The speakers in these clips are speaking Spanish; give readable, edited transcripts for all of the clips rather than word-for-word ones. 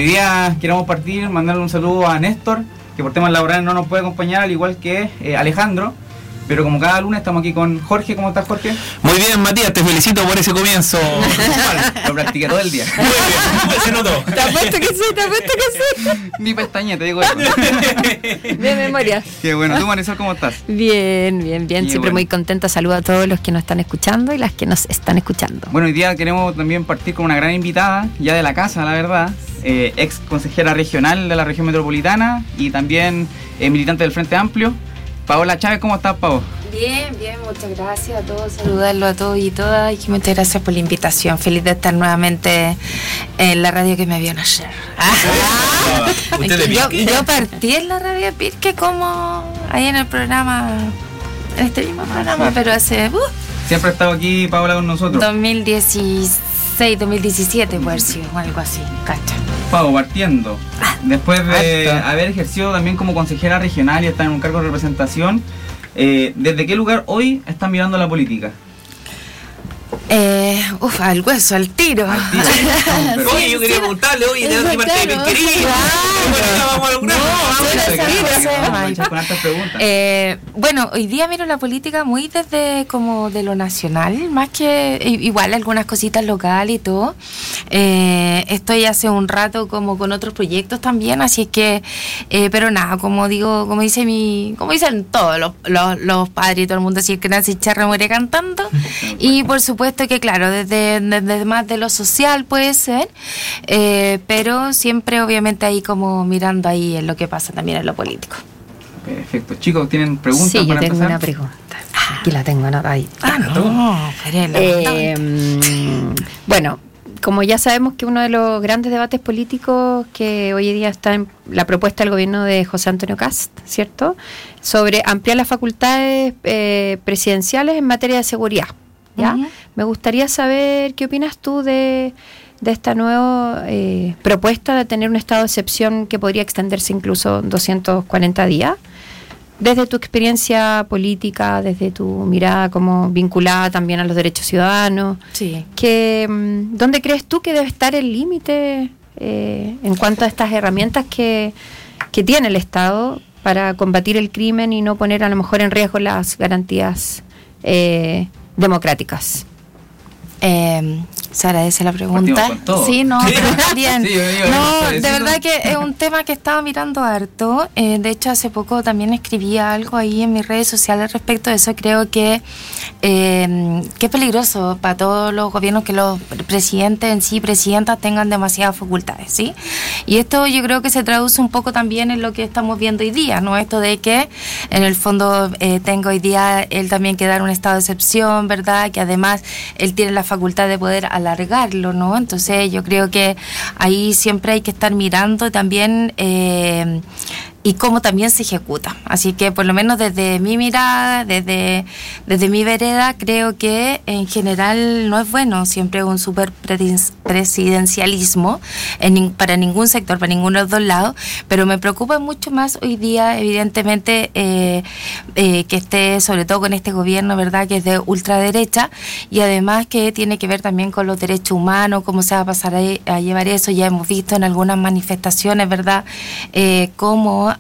hoy día queremos partir, mandarle un saludo a Néstor, que por temas laborales no nos puede acompañar, al igual que Alejandro. Pero como cada lunes estamos aquí con Jorge. ¿Cómo estás, Jorge? Muy bien, Matías, te felicito por ese comienzo. Lo practiqué todo el día. Muy bien, se notó. Te apuesto que sí. Mi pestaña, te digo eso. De memoria. Qué bueno. ¿Tú, Marisol, cómo estás? Bien. Siempre bueno. muy contenta. Saludo a todos los que nos están escuchando y las que nos están escuchando. Bueno, hoy día queremos también partir con una gran invitada, ya de la casa, la verdad. Ex consejera regional de la región metropolitana y también militante del Frente Amplio. Paola Chávez, ¿cómo estás, Pao? Bien, muchas gracias a todos, saludarlo a todos y todas y muchas gracias por la invitación. Feliz de estar nuevamente en la radio que me vio nacer. Yo partí en la radio Pirque como ahí en el programa, en este mismo programa, pero hace Siempre ha estado aquí Paola con nosotros. 2016, 2017 puede haber sido, algo así, cacha. Pau, partiendo, después de haber ejercido también como consejera regional y estar en un cargo de representación, ¿desde qué lugar hoy estás mirando la política? Al hueso, al tiro. Oye, yo quería preguntarle, oye, ¿de dónde parte de querido? Vamos a lograr. Con hartas preguntas. Bueno, hoy día miro la política muy desde como de lo nacional, más que igual algunas cositas locales y todo. Estoy hace un rato como con otros proyectos también, así es que, pero nada, como dicen todos los padres y todo el mundo, así es que nace charra muere cantando. Y por supuesto que claro, desde más de lo social puede ser, pero siempre obviamente ahí como mirando ahí en lo que pasa también en lo político. Perfecto. Chicos, ¿tienen preguntas? Sí, yo tengo empezar? una pregunta. Aquí la tengo anotadita. Bueno, como ya sabemos que uno de los grandes debates políticos que hoy día está en la propuesta del gobierno de José Antonio Kast, ¿cierto?, sobre ampliar las facultades presidenciales en materia de seguridad. ¿Ya? Uh-huh. Me gustaría saber qué opinas tú de esta nueva propuesta de tener un estado de excepción que podría extenderse incluso 240 días. Desde tu experiencia política, desde tu mirada como vinculada también a los derechos ciudadanos, sí. ¿Dónde crees tú que debe estar el límite en cuanto a estas herramientas que tiene el Estado para combatir el crimen y no poner a lo mejor en riesgo las garantías democráticas? Se agradece la pregunta. Sí, no, pero bien. Sí, de verdad que es un tema que estaba mirando harto. De hecho, hace poco también escribía algo ahí en mis redes sociales respecto de eso. Creo que es peligroso para todos los gobiernos que los presidentes en sí, presidentas, tengan demasiadas facultades, ¿sí? Y esto yo creo que se traduce un poco también en lo que estamos viendo hoy día, ¿no? Esto de que en el fondo tenga hoy día él también que dar un estado de excepción, ¿verdad? Que además él tiene la facultad de poder alargarlo, ¿no? Entonces yo creo que ahí siempre hay que estar mirando también y cómo también se ejecuta. Así que por lo menos desde mi mirada, desde mi vereda, creo que en general no es bueno siempre un super presidencialismo para ningún sector, para ninguno de los dos lados, pero me preocupa mucho más hoy día, evidentemente, que esté sobre todo con este gobierno, ¿verdad?, que es de ultraderecha y además que tiene que ver también con los derechos humanos, cómo se va a pasar a llevar eso. Ya hemos visto en algunas manifestaciones, ¿verdad?, cómo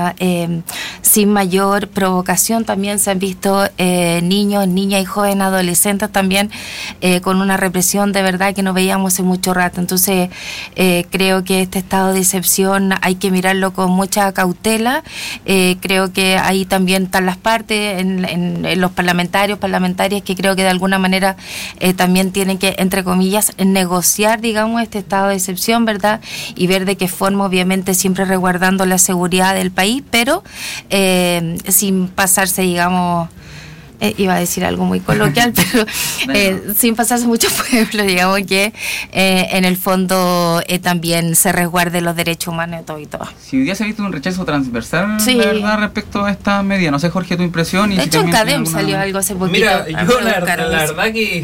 sin mayor provocación también se han visto niños, niñas y jóvenes adolescentes también con una represión de verdad que no veíamos hace mucho rato. Entonces creo que este estado de excepción hay que mirarlo con mucha cautela. Creo que ahí también están las partes en los parlamentarias que creo que de alguna manera también tienen que, entre comillas, negociar, digamos, este estado de excepción, ¿verdad? Y ver de qué forma, obviamente siempre resguardando la seguridad del país, pero sin pasarse, digamos, iba a decir algo muy coloquial, pero sin pasarse mucho pueblo, digamos, que en el fondo también se resguarde los derechos humanos y todo. Si hoy día se ha visto un rechazo transversal, sí, la verdad, respecto a esta medida, no sé, Jorge, tu impresión. Y de si hecho en CADEM salió algo hace poquito. Mira, yo la verdad que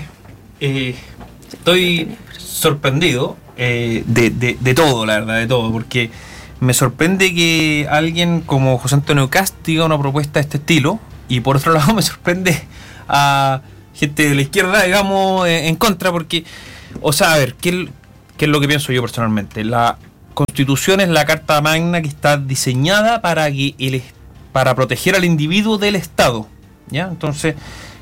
estoy sorprendido de todo, la verdad, de todo, porque me sorprende que alguien como José Antonio Kast diga una propuesta de este estilo, y por otro lado me sorprende a gente de la izquierda, digamos, en contra, porque, o sea, a ver, ¿qué es lo que pienso yo personalmente? Constitución es la Carta Magna que está diseñada para proteger al individuo del Estado, ¿ya? Entonces,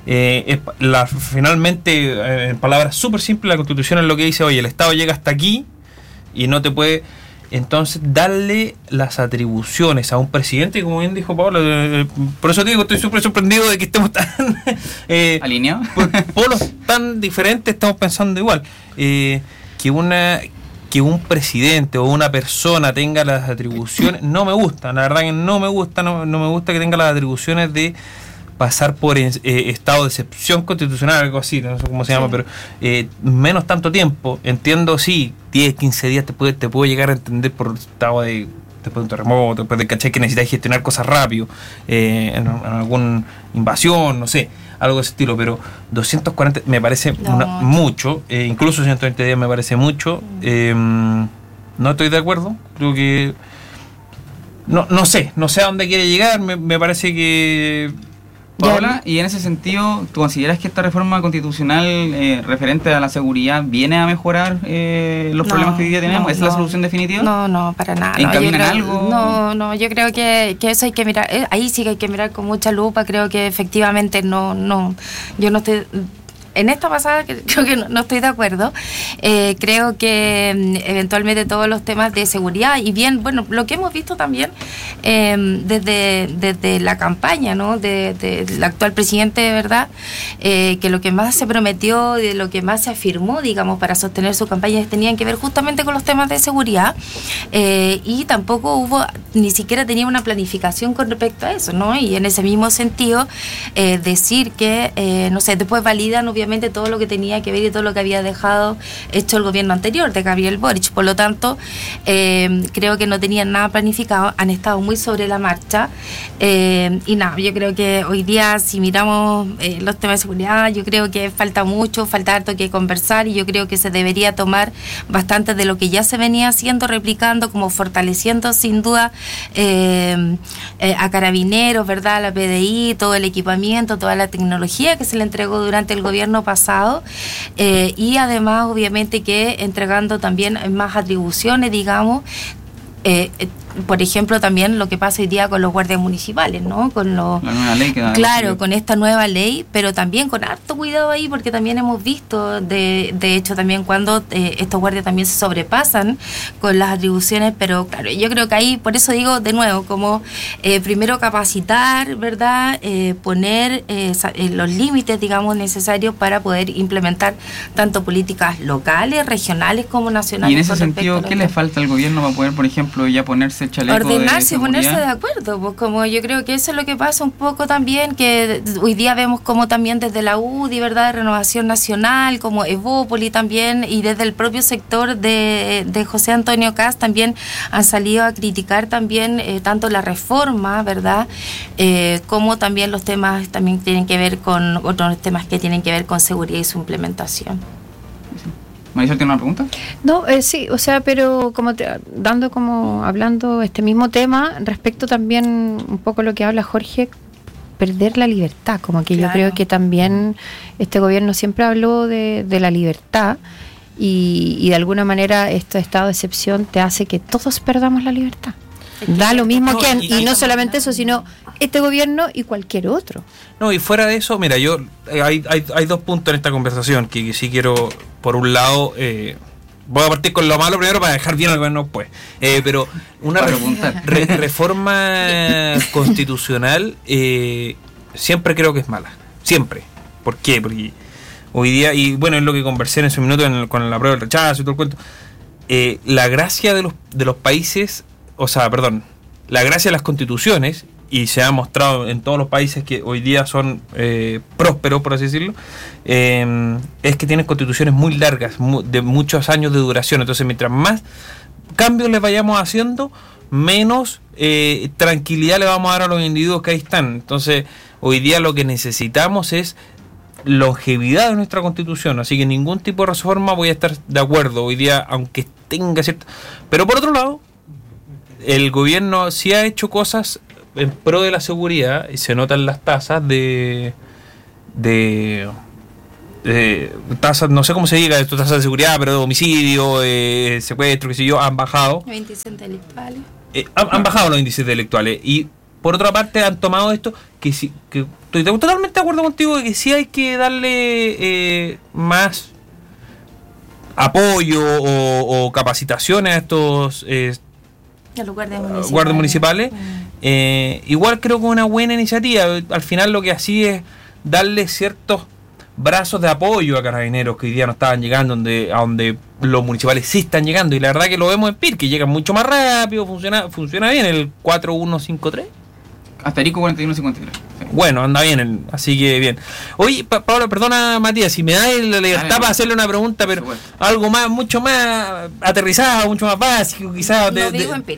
finalmente, en palabras súper simples, la Constitución es lo que dice: oye, el Estado llega hasta aquí y no te puede... Entonces, darle las atribuciones a un presidente, como bien dijo Pablo, por eso digo, estoy súper sorprendido de que estemos tan... ¿alineados? Polos tan diferentes, estamos pensando igual. Que un presidente o una persona tenga las atribuciones, no me gusta, la verdad que no me gusta que tenga las atribuciones de pasar por estado de excepción constitucional, algo así, no sé cómo se llama, pero menos tanto tiempo. Entiendo, sí, 10, 15 días te puedo llegar a entender por estado de... después de un terremoto, después de que necesitas gestionar cosas rápido, en alguna invasión, no sé, algo de ese estilo, pero 240 me parece mucho, incluso 120 días me parece mucho. No estoy de acuerdo, creo que no sé a dónde quiere llegar, me parece que... Paola, y en ese sentido, ¿tú consideras que esta reforma constitucional referente a la seguridad viene a mejorar los problemas que hoy día tenemos? ¿Es la solución definitiva? No, para nada. ¿Encaminan algo? No, yo creo que eso hay que mirar, ahí sí que hay que mirar con mucha lupa. Creo que efectivamente yo no estoy... En esta pasada creo que no estoy de acuerdo. Creo que eventualmente todos los temas de seguridad, y bien, bueno, lo que hemos visto también desde la campaña, ¿no? del actual presidente, ¿verdad? Que lo que más se prometió, de lo que más se afirmó, digamos, para sostener su campaña, tenían que ver justamente con los temas de seguridad, y tampoco ni siquiera tenía una planificación con respecto a eso, ¿no? Y en ese mismo sentido, decir que, no sé, después validan obviamente todo lo que tenía que ver y todo lo que había dejado hecho el gobierno anterior de Gabriel Boric. Por lo tanto, creo que no tenían nada planificado, han estado muy sobre la marcha, y nada, yo creo que hoy día, si miramos los temas de seguridad, yo creo que falta harto que conversar, y yo creo que se debería tomar bastante de lo que ya se venía haciendo, replicando, como fortaleciendo sin duda a Carabineros, ¿verdad? A la PDI, todo el equipamiento, toda la tecnología que se le entregó durante el gobierno pasado, y además obviamente que entregando también más atribuciones, digamos, por ejemplo, también lo que pasa hoy día con los guardias municipales, ¿no? Con la nueva ley con esta nueva ley, pero también con harto cuidado ahí, porque también hemos visto, de hecho, también cuando estos guardias también se sobrepasan con las atribuciones, pero claro, yo creo que ahí, por eso digo de nuevo, como primero capacitar, ¿verdad? Poner los límites, digamos, necesarios para poder implementar tanto políticas locales, regionales como nacionales. Y en ese sentido, ¿qué le falta al gobierno para poder, por ejemplo, ya ponerse ordenarse y ponerse de acuerdo? Pues como yo creo que eso es lo que pasa un poco también, que hoy día vemos como también desde la UDI, ¿verdad?, de Renovación Nacional, como Evópoli también, y desde el propio sector de José Antonio Kast también han salido a criticar también tanto la reforma, ¿verdad?, como también los temas también tienen que ver con otros temas que tienen que ver con seguridad y su implementación. ¿Marisol tiene una pregunta? No, sí, o sea, pero hablando este mismo tema, respecto también un poco a lo que habla Jorge, perder la libertad, como que yo creo que también este gobierno siempre habló de la libertad, y de alguna manera este estado de excepción te hace que todos perdamos la libertad. Da lo mismo quién, y no solamente eso, sino este gobierno y cualquier otro. No, y fuera de eso, mira, hay dos puntos en esta conversación que sí quiero, por un lado, voy a partir con lo malo primero para dejar bien al gobierno después, pero una reforma constitucional siempre creo que es mala, siempre. ¿Por qué? Porque hoy día, y bueno, es lo que conversé en ese minuto con la prueba del rechazo y todo el cuento, la gracia de los países, la gracia de las constituciones, y se ha mostrado en todos los países que hoy día son prósperos, por así decirlo, es que tienen constituciones muy largas, de muchos años de duración. Entonces, mientras más cambios le vayamos haciendo, menos tranquilidad le vamos a dar a los individuos que ahí están. Entonces, hoy día lo que necesitamos es longevidad de nuestra constitución, así que ningún tipo de reforma voy a estar de acuerdo hoy día, aunque tenga cierta... Pero por otro lado, el gobierno sí ha hecho cosas en pro de la seguridad, y se notan las tasas de tasas, no sé cómo se diga esto, tasas de seguridad, pero de homicidio, secuestro, qué sé yo, han bajado. Los índices delictuales. Han bajado los índices delictuales. Y por otra parte han tomado esto, que estoy totalmente de acuerdo contigo, de que sí hay que darle más apoyo o capacitaciones a estos los guardias municipales. Igual creo que es una buena iniciativa. Al final lo que así es darle ciertos brazos de apoyo a carabineros que hoy día no estaban llegando a donde los municipales sí están llegando, y la verdad que lo vemos en PIR, que llegan mucho más rápido, funciona bien el 4153. Asterisco 4153. Sí. Bueno, anda bien, así que bien. Oye, Pablo, perdona Matías, si me da la libertad para hacerle una pregunta, pero algo más, mucho más aterrizado, mucho más básico, quizás. Lo digo en PIR.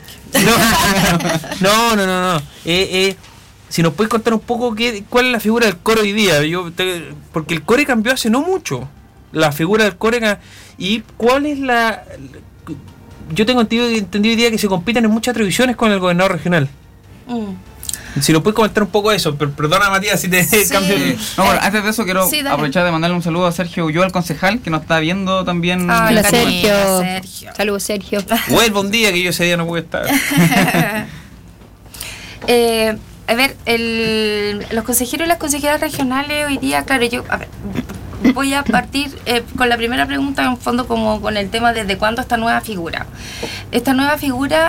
No. Si nos puedes contar un poco cuál es la figura del core hoy día, porque el core cambió hace no mucho, la figura del core, y cuál es yo tengo entendido hoy día que se compiten en muchas atribuciones con el gobernador regional. Si nos puedes comentar un poco eso, perdona Matías si te cambio. No, bueno, antes de eso quiero aprovechar de mandarle un saludo a Sergio Ulloa, el concejal, que nos está viendo también. Hola Sergio. Saludos Sergio. Vuelvo un día que yo ese día no pude estar. A ver, los consejeros y las consejeras regionales hoy día, claro, voy a partir con la primera pregunta, en fondo, como con el tema desde cuándo esta nueva figura. Esta nueva figura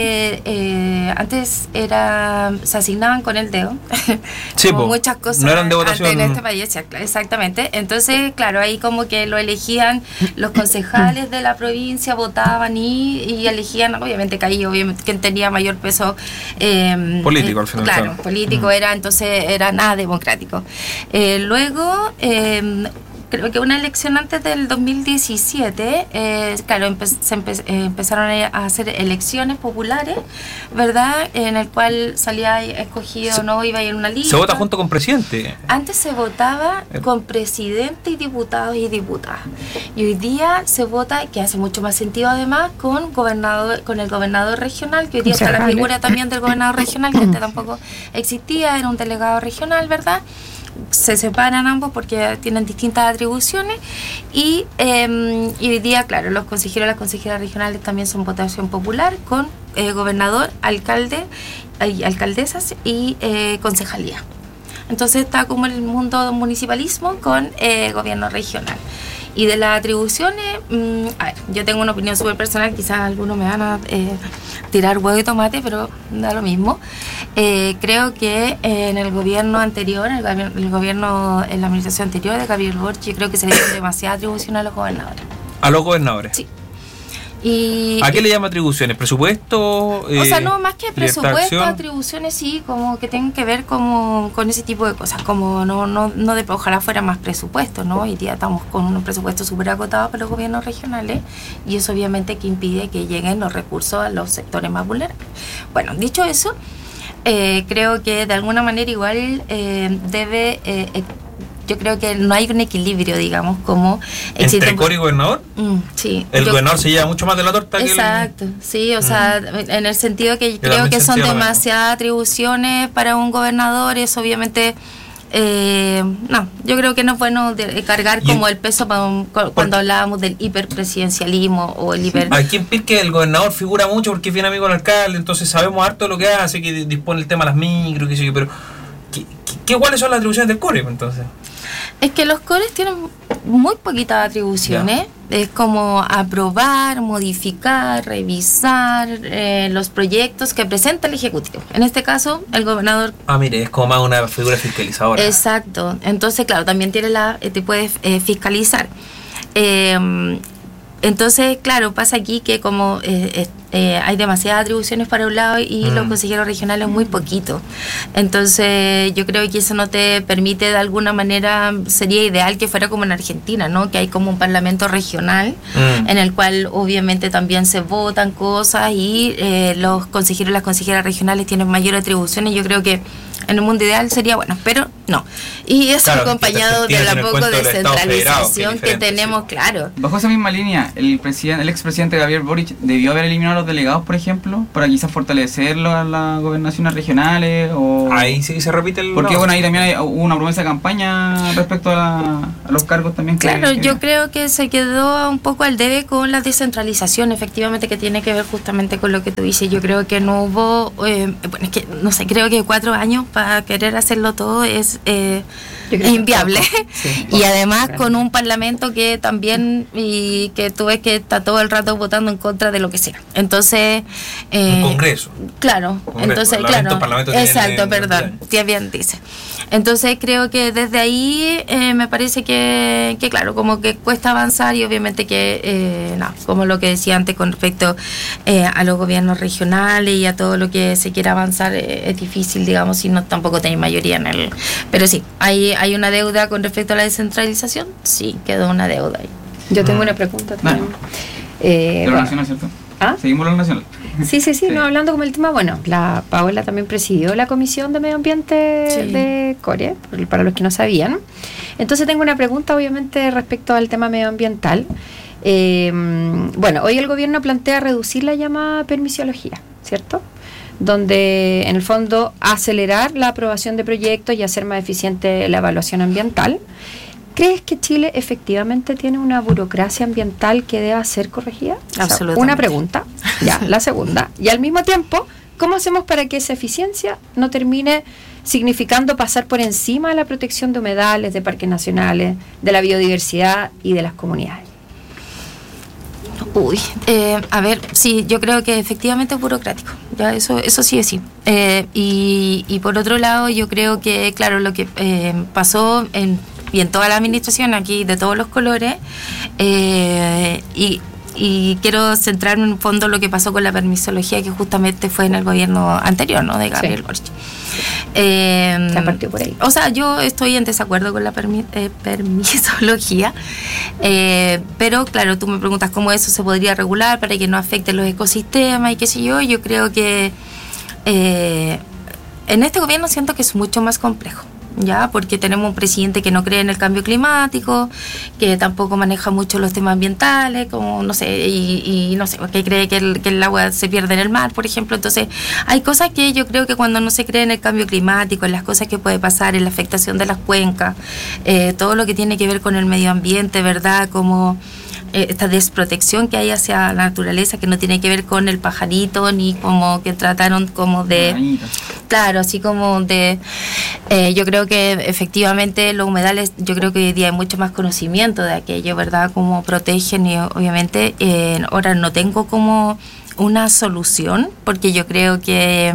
antes se asignaban con el dedo, sí, como muchas cosas no eran de votación en este país, exactamente. Entonces, claro, ahí como que lo elegían los concejales de la provincia, votaban y elegían, obviamente que ahí quien tenía mayor peso político al final. Claro, político entonces era nada democrático. Luego creo que una elección antes del 2017, claro, empezaron a hacer elecciones populares, ¿verdad? En el cual salía escogido, no iba a ir una lista. ¿Se vota junto con presidente? Antes se votaba con presidente y diputados y diputadas. Y hoy día se vota, que hace mucho más sentido además, con el gobernador regional, que hoy día está la figura también del gobernador regional, que antes tampoco existía, era un delegado regional, ¿verdad? Se separan ambos porque tienen distintas atribuciones y hoy día, claro, los consejeros y las consejeras regionales también son votación popular con gobernador, alcaldesas y concejalía. Entonces está como el mundo municipalismo con gobierno regional. Y de las atribuciones, a ver, yo tengo una opinión súper personal, quizás algunos me van a tirar huevo y tomate, pero da lo mismo. Creo que en el gobierno anterior, en la administración anterior de Gabriel Boric, yo creo que se le dio demasiada atribución a los gobernadores. ¿A los gobernadores? Sí. ¿A qué le llama atribuciones? ¿Presupuesto? O sea, no, más que presupuesto, atribuciones sí, como que tienen que ver con ese tipo de cosas, como no de ojalá fuera más presupuesto, ¿no? Hoy día estamos con un presupuesto súper acotado para los gobiernos regionales y eso obviamente que impide que lleguen los recursos a los sectores más vulnerables. Bueno, dicho eso, creo que de alguna manera igual yo creo que no hay un equilibrio, digamos, como ¿entre core y gobernador? Sí. El gobernador se lleva mucho más de la torta. Exacto, sí, o sea, en el sentido que creo que son demasiadas atribuciones para un gobernador, es obviamente... yo creo que no es bueno cargar como el peso cuando hablábamos del hiperpresidencialismo o el hiper... Aquí en Pirque el gobernador figura mucho porque es bien amigo del alcalde, entonces sabemos harto de lo que hace, que dispone el tema de las micro, qué sé yo, pero ¿cuáles son las atribuciones del core entonces? Es que los cores tienen muy poquitas atribuciones. Ya. Es como aprobar, modificar, revisar los proyectos que presenta el Ejecutivo. En este caso, el gobernador... mire, es como más una figura fiscalizadora. Exacto. Entonces, claro, también tiene te puede fiscalizar. Entonces, claro, pasa aquí que como hay demasiadas atribuciones para un lado y los consejeros regionales muy poquito. Entonces, yo creo que eso no te permite, de alguna manera, sería ideal que fuera como en Argentina, ¿no? Que hay como un parlamento regional en el cual obviamente también se votan cosas y los consejeros y las consejeras regionales tienen mayor atribuciones. Yo creo que en el mundo ideal sería bueno, pero No. Y eso acompañado de la poco descentralización que tenemos, claro. Bajo esa misma línea, el expresidente Gabriel Boric debió haber eliminado a los delegados, por ejemplo, para quizás fortalecerlo a las gobernaciones regionales. O ahí sí se repite el... Porque bueno, ahí también hubo una promesa de campaña respecto a los cargos también. Claro, yo creo que se quedó un poco al debe con la descentralización, efectivamente, que tiene que ver justamente con lo que tú dices. Yo creo que no hubo, bueno, es que no sé, creo que 4 años para querer hacerlo todo es inviable. Sí. Y además con un parlamento que también, y que tú ves que está todo el rato votando en contra de lo que sea. Entonces... un Congreso. Claro, entonces, claro. Exacto, perdón, bien dice. Entonces creo que desde ahí me parece que claro, como que cuesta avanzar, y obviamente que, como lo que decía antes con respecto a los gobiernos regionales y a todo lo que se quiera avanzar, es difícil, digamos, si no tampoco tenéis mayoría en el... Pero sí, hay una deuda con respecto a la descentralización, sí, quedó una deuda ahí. Yo tengo una pregunta también. De lo nacional, ¿cierto? ¿Ah? Seguimos lo nacional. Sí, no, hablando como el tema, bueno, la Paola también presidió la Comisión de Medio Ambiente de CORE, para los que no sabían. Entonces tengo una pregunta, obviamente, respecto al tema medioambiental. Bueno, hoy el gobierno plantea reducir la llamada permisiología, ¿cierto? Donde, en el fondo, acelerar la aprobación de proyectos y hacer más eficiente la evaluación ambiental. ¿Crees que Chile efectivamente tiene una burocracia ambiental que deba ser corregida? Absolutamente. O sea, una pregunta, ya, la segunda. Y al mismo tiempo, ¿cómo hacemos para que esa eficiencia no termine significando pasar por encima de la protección de humedales, de parques nacionales, de la biodiversidad y de las comunidades? A ver, sí, yo creo que efectivamente es burocrático, ya eso sí es sí. Y por otro lado, yo creo que, claro, lo que pasó en toda la administración aquí de todos los colores, y quiero centrarme en un fondo lo que pasó con la permisología, que justamente fue en el gobierno anterior, ¿no?, de Gabriel Boric. Se partió por ahí. O sea, yo estoy en desacuerdo con la permisología, pero claro, tú me preguntas cómo eso se podría regular para que no afecte los ecosistemas y qué sé yo. Yo creo que en este gobierno siento que es mucho más complejo, ya, porque tenemos un presidente que no cree en el cambio climático, que tampoco maneja mucho los temas ambientales, como no sé, y no sé, que cree que el agua se pierde en el mar, por ejemplo. Entonces hay cosas que yo creo que cuando no se cree en el cambio climático, en las cosas que puede pasar, en la afectación de las cuencas, todo lo que tiene que ver con el medio ambiente, ¿verdad?, como esta desprotección que hay hacia la naturaleza, que no tiene que ver con el pajarito, ni como que trataron como de... Claro, así como de... yo creo que efectivamente los humedales, yo creo que hoy día hay mucho más conocimiento de aquello, ¿verdad?, cómo protegen, y obviamente ahora no tengo como una solución, porque yo creo que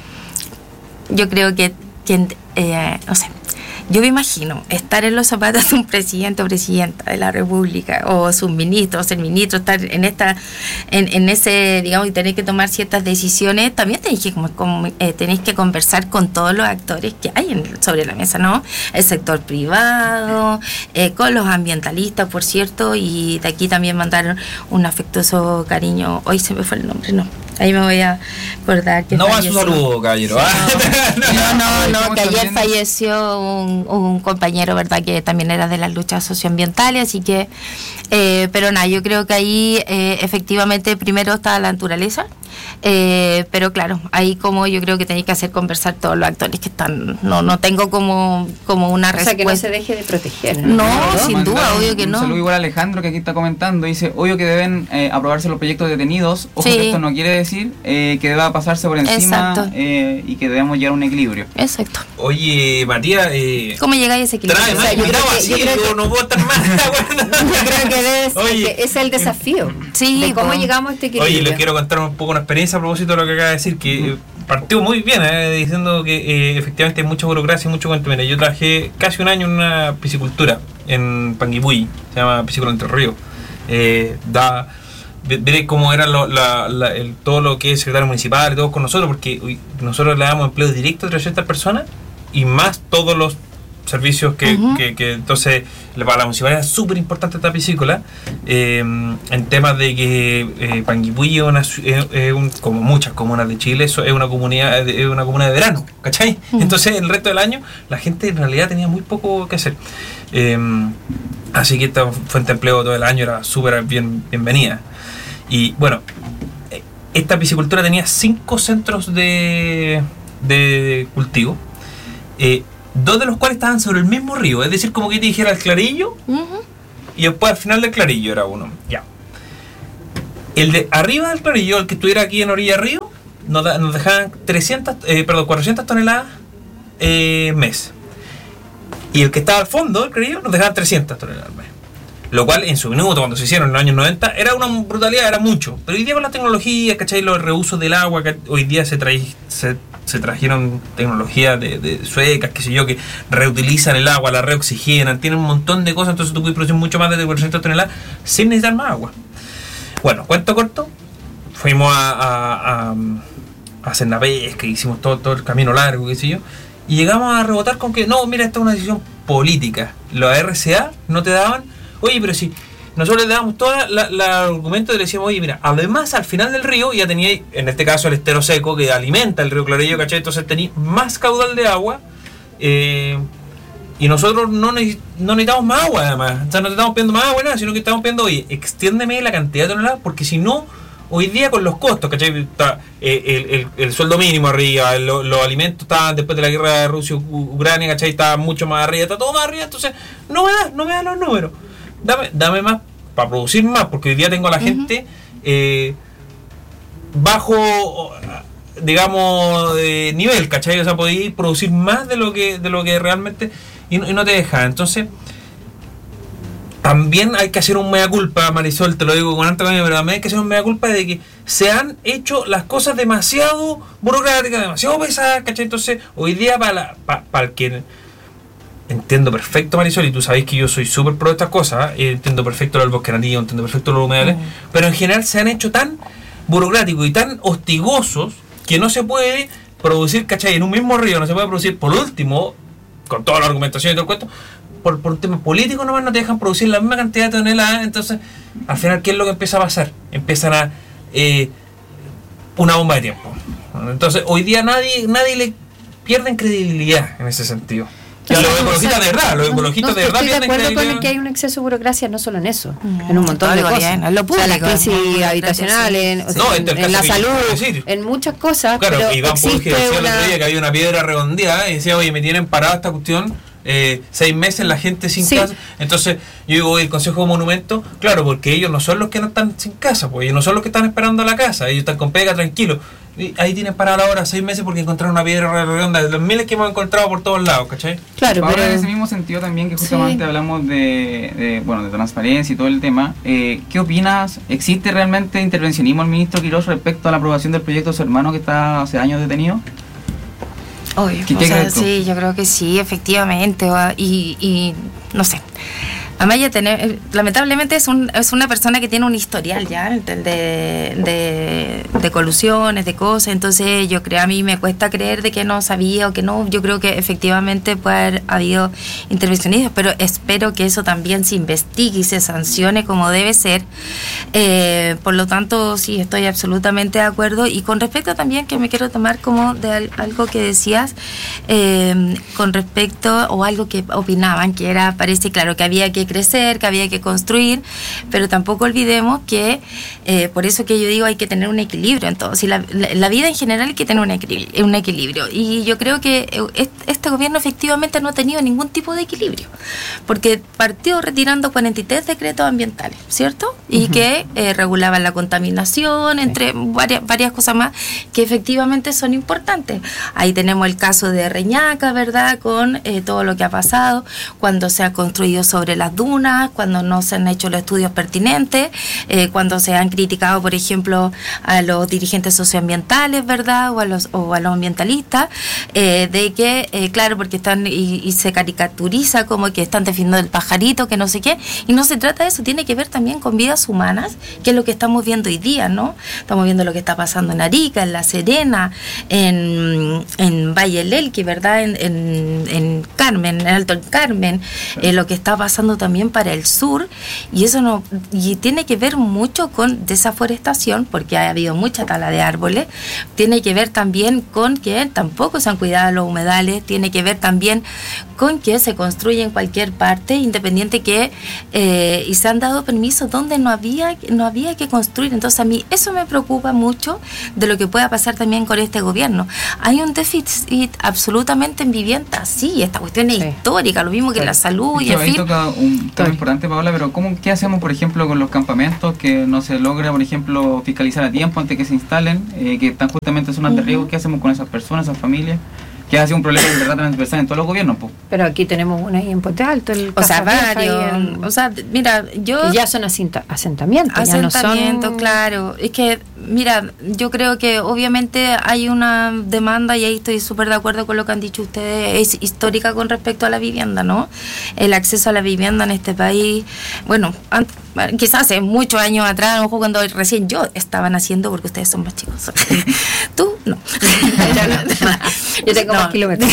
no sé, yo me imagino estar en los zapatos de un presidente o presidenta de la República, o sus ministros, el ministro, estar en ese, digamos, y tener que tomar ciertas decisiones. También tenéis que conversar con todos los actores que hay sobre la mesa, ¿no? El sector privado, con los ambientalistas, por cierto, y de aquí también mandar un afectuoso cariño. Hoy se me fue el nombre, no. Ahí me voy a acordar que no va a su saludo, caballero. No, que ayer falleció un compañero, ¿verdad?, que también era de las luchas socioambientales, así que, pero nada, yo creo que ahí efectivamente primero está la naturaleza, pero claro, ahí como yo creo que tenéis que hacer conversar todos los actores que están, no tengo como una respuesta. O sea, que no se deje de proteger. No, sin duda, obvio que no. Un saludo igual a Alejandro, que aquí está comentando, dice, obvio que deben aprobarse los proyectos detenidos, ojo, que esto no quiere decir que deba pasarse por encima, y que debamos llegar a un equilibrio. Exacto. Oye, Matías, ¿cómo llegáis a ese equilibrio? Yo no puedo estar más de acuerdo. Yo creo que es el desafío, de cómo llegamos a este equilibrio. Oye, les quiero contar un poco una experiencia a propósito de lo que acaba de decir, que partió muy bien, diciendo que efectivamente hay mucha burocracia y mucho cuento. Mira, yo trabajé casi un año en una piscicultura en Panguipulli, se llama Piscicultura Entre Ríos. Veré cómo era todo lo que es secretario municipal y todos con nosotros, porque nosotros le damos empleo directo a 300 personas y más todos los servicios que entonces para la municipalidad es súper importante esta piscícola, en temas de que Panguipulli como muchas comunas de Chile, eso es una comuna de verano, ¿cachai? Entonces el resto del año la gente en realidad tenía muy poco que hacer, así que esta fuente de empleo todo el año era súper bienvenida. Y bueno, esta piscicultura tenía 5 centros de cultivo, 2 de los cuales estaban sobre el mismo río, es decir, como que te dijera el Clarillo, y después al final del Clarillo era uno. Ya. El de arriba del Clarillo, el que estuviera aquí en orilla río, nos dejaban 400 toneladas mes. Y el que estaba al fondo del Clarillo nos dejaban 300 toneladas al mes. Lo cual en su minuto, cuando se hicieron en los años 90, era una brutalidad, era mucho. Pero hoy día con la tecnología, ¿cachai? Los reusos del agua, hoy día se trajeron tecnologías de suecas, qué sé yo, que reutilizan el agua, la reoxigenan, tienen un montón de cosas, entonces tú puedes producir mucho más de 400 toneladas sin necesitar más agua. Bueno, cuento corto, fuimos a hacer la pesca, hicimos todo el camino largo, qué sé yo, y llegamos a rebotar con que, no, mira, esta es una decisión política. Los RCA no te daban. Oye, pero si nosotros le damos todo el argumento y le decíamos, oye, mira, además al final del río ya teníais, en este caso el estero seco que alimenta el río Clarillo, ¿cachai? Entonces tenéis más caudal de agua y nosotros no necesitamos más agua además. O sea, no te estamos pidiendo más agua, nada, sino que estamos pidiendo, oye, extiéndeme la cantidad de toneladas, porque si no, hoy día con los costos, ¿cachai? Está el sueldo mínimo arriba, los alimentos estaban después de la guerra de Rusia-Ucrania, ¿cachai? Estaban mucho más arriba, está todo más arriba, entonces no me da los números. Dame más para producir más, porque hoy día tengo a la gente bajo, digamos, nivel, ¿cachai? O sea, podéis producir más de lo que realmente y no te deja. Entonces, también hay que hacer un mea culpa, Marisol, te lo digo con alta cariño, pero también hay que hacer un mea culpa de que se han hecho las cosas demasiado burocráticas, demasiado pesadas, ¿cachai? Entonces, hoy día para el que... Entiendo perfecto, Marisol, y tú sabes que yo soy súper pro de estas cosas, entiendo perfecto lo del bosque nativo, entiendo perfecto los humedales, pero en general se han hecho tan burocráticos y tan hostigosos que no se puede producir, ¿cachai? En un mismo río no se puede producir, por último, con toda la argumentación y todo el cuento, por un tema político nomás no te dejan producir la misma cantidad de toneladas. Entonces, al final, ¿qué es lo que empieza a pasar? Empiezan a una bomba de tiempo. Entonces, hoy día nadie le pierden credibilidad en ese sentido. Los ecologistas de verdad, estoy de acuerdo con el que hay un exceso de burocracia, no solo en eso, en un montón de cosas. En lo público, o sea, la crisis habitacional, en la salud, en muchas cosas. Claro, pero Iván Pulge decía el otro día que había una piedra redondeada y decía, oye, me tienen parada esta cuestión 6 meses la gente sin casa. Entonces yo digo, el Consejo de Monumentos, claro, porque ellos no son los que no están sin casa, pues ellos no son los que están esperando la casa, ellos están con pega tranquilos. Y ahí tienen parada la hora 6 meses porque encontraron una piedra redonda de los miles que hemos encontrado por todos lados, ¿cachai? Claro, pero en ese mismo sentido también que justamente hablamos de transparencia y todo el tema, ¿qué opinas? ¿Existe realmente intervencionismo del ministro Quirós respecto a la aprobación del proyecto de su hermano que está hace años detenido? Obvio, sí, yo creo que sí, efectivamente, y no sé. Amaya, lamentablemente es una persona que tiene un historial ya de colusiones, de cosas, entonces yo creo, a mí me cuesta creer de que no sabía o que no, yo creo que efectivamente puede haber habido intervencionistas, pero espero que eso también se investigue y se sancione como debe ser. Por lo tanto, sí, estoy absolutamente de acuerdo. Y con respecto también, que me quiero tomar como de algo que decías, con respecto, o algo que opinaban, que era, parece claro que había que crecer, que había que construir, pero tampoco olvidemos que por eso que yo digo hay que tener un equilibrio en todo. Si la vida en general hay que tener un equilibrio, y yo creo que este gobierno efectivamente no ha tenido ningún tipo de equilibrio, porque partió retirando 43 decretos ambientales, ¿cierto? Y que regulaban la contaminación, entre varias cosas más que efectivamente son importantes. Ahí tenemos el caso de Reñaca, ¿verdad? Con todo lo que ha pasado cuando se ha construido sobre las dunas, cuando no se han hecho los estudios pertinentes, cuando se han criticado, por ejemplo, a los dirigentes socioambientales, ¿verdad? O a los ambientalistas, de que, claro, porque están y se caricaturiza como que están defendiendo el pajarito, que no sé qué, y no se trata de eso, tiene que ver también con vidas humanas, que es lo que estamos viendo hoy día, ¿no? Estamos viendo lo que está pasando en Arica, en La Serena, en Valle del Elqui, ¿verdad? En Carmen, en Alto el Carmen, lo que está pasando también para el sur, y eso y tiene que ver mucho con desaforestación, porque ha habido mucha tala de árboles, tiene que ver también con que tampoco se han cuidado los humedales, tiene que ver también con que se construye en cualquier parte, independiente que y se han dado permisos donde no había que construir. Entonces a mí eso me preocupa mucho de lo que pueda pasar también con este gobierno. Hay un déficit absolutamente en vivienda, sí, esta cuestión es histórica, lo mismo que la salud y en fin. Toca un tema importante, Paola, pero ¿qué hacemos, por ejemplo, con los campamentos que no se logra, por ejemplo, fiscalizar a tiempo antes que se instalen, que están justamente en zonas de riesgo? ¿Qué hacemos con esas personas, esas familias? Que ha sido un problema de verdad transversal en todos los gobiernos, po. Pero aquí tenemos una ahí en Puente Alto, mira, yo... Y ya son asentamientos, ya no son... claro. Es que, mira, yo creo que obviamente hay una demanda, y ahí estoy súper de acuerdo con lo que han dicho ustedes, es histórica con respecto a la vivienda, ¿no? El acceso a la vivienda en este país, bueno, quizás hace muchos años atrás, a lo mejor cuando recién yo estaba naciendo, porque ustedes son más chicos. Tú, no. Yo tengo más kilómetros.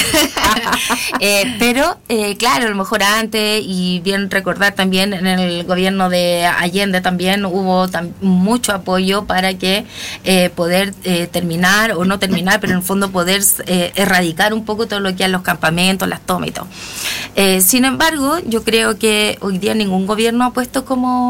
Pero, claro, a lo mejor antes, y bien recordar también, en el gobierno de Allende también hubo mucho apoyo para que poder terminar, o no terminar, pero en el fondo poder erradicar un poco todo lo que eran los campamentos, las tomas y todo. Sin embargo, yo creo que hoy día ningún gobierno ha puesto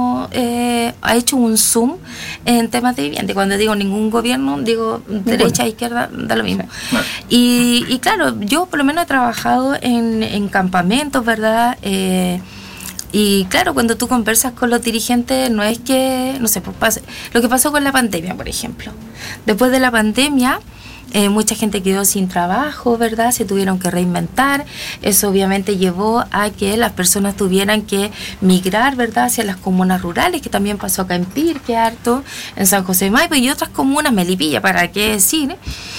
ha hecho un zoom en temas de vivienda. Y cuando digo ningún gobierno, digo derecha, izquierda, da lo mismo. Claro. Y claro, yo por lo menos he trabajado en campamentos, ¿verdad? Y claro, cuando tú conversas con los dirigentes, no es que, no sé, pues lo que pasó con la pandemia, por ejemplo. Después de la pandemia, mucha gente quedó sin trabajo, ¿verdad? Se tuvieron que reinventar. Eso obviamente llevó a que las personas tuvieran que migrar, ¿verdad?, hacia las comunas rurales, que también pasó acá en Pirque, harto, en San José de Maipo y otras comunas, Melipilla, para qué decir.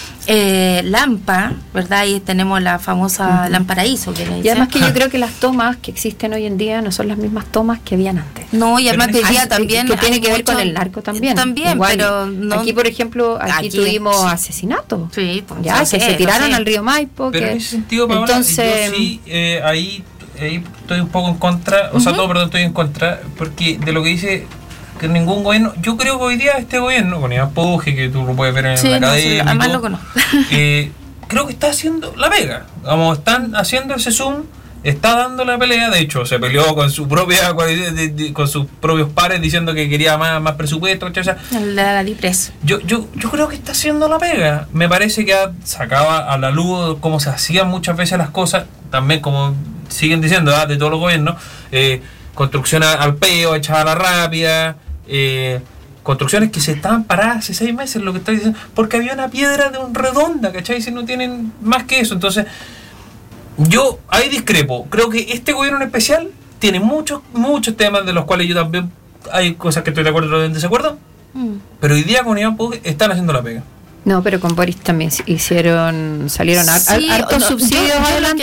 Lampa, ¿verdad? Y tenemos la famosa Lamparaíso. Y además que yo creo que las tomas que existen hoy en día no son las mismas tomas que habían antes. No, y además que hoy día también... Que tiene que ver con el narco también. También, igual, pero... No, aquí, por ejemplo, aquí tuvimos asesinatos. Sí, pues, ya, que se tiraron al río Maipo. Pero en ese sentido, Paola, entonces, yo sí, ahí estoy un poco en contra, o sea, estoy en contra, porque de lo que dice... que ningún gobierno, yo creo que hoy día este gobierno, con Iván Puje, que tú lo puedes ver en la academia, además lo conozco. Creo que está haciendo la pega, vamos, están haciendo ese zoom, está dando la pelea, de hecho se peleó con su propia con sus propios pares diciendo que quería más presupuesto, la DIPRES. Yo creo que está haciendo la pega, me parece que sacaba a la luz cómo se hacían muchas veces las cosas, también como siguen diciendo de todos los gobiernos, construcción al peo, echada a la rápida, construcciones que se estaban paradas hace 6 meses, lo que estoy diciendo, porque había una piedra redonda, ¿cachai? Si no tienen más que eso. Entonces, yo ahí discrepo. Creo que este gobierno en especial tiene muchos temas de los cuales yo también hay cosas que estoy de acuerdo y en desacuerdo, pero hoy día con Iván Puje están haciendo la pega. No, pero con Boris también salieron hartos subsidios adelante.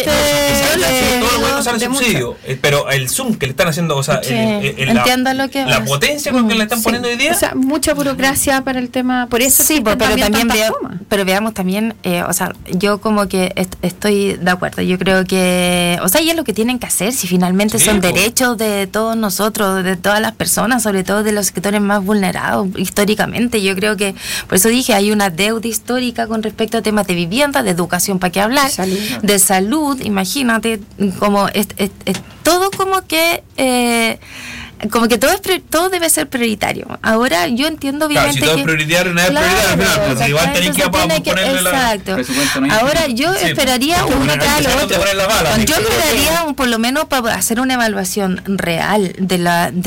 Pero el zoom que le están haciendo, o sea, la potencia con que le están poniendo hoy día. O sea, mucha burocracia para el tema, por eso sí, pero también veamos también, o sea, yo como que estoy de acuerdo. Yo creo que, o sea, y es lo que tienen que hacer, si finalmente son derechos de todos nosotros, de todas las personas, sobre todo de los sectores más vulnerados históricamente. Yo creo que, por eso dije, hay una deuda histórica con respecto a temas de vivienda, de educación, para qué hablar, de salud, imagínate, como es todo como que como que todo debe ser prioritario. Ahora yo entiendo obviamente si todo es prioritario, nada es prioritario, pues igual tenés que ponerle exacto. Ahora yo esperaría que uno te haga lo otro. Yo esperaría por lo menos para hacer una evaluación real de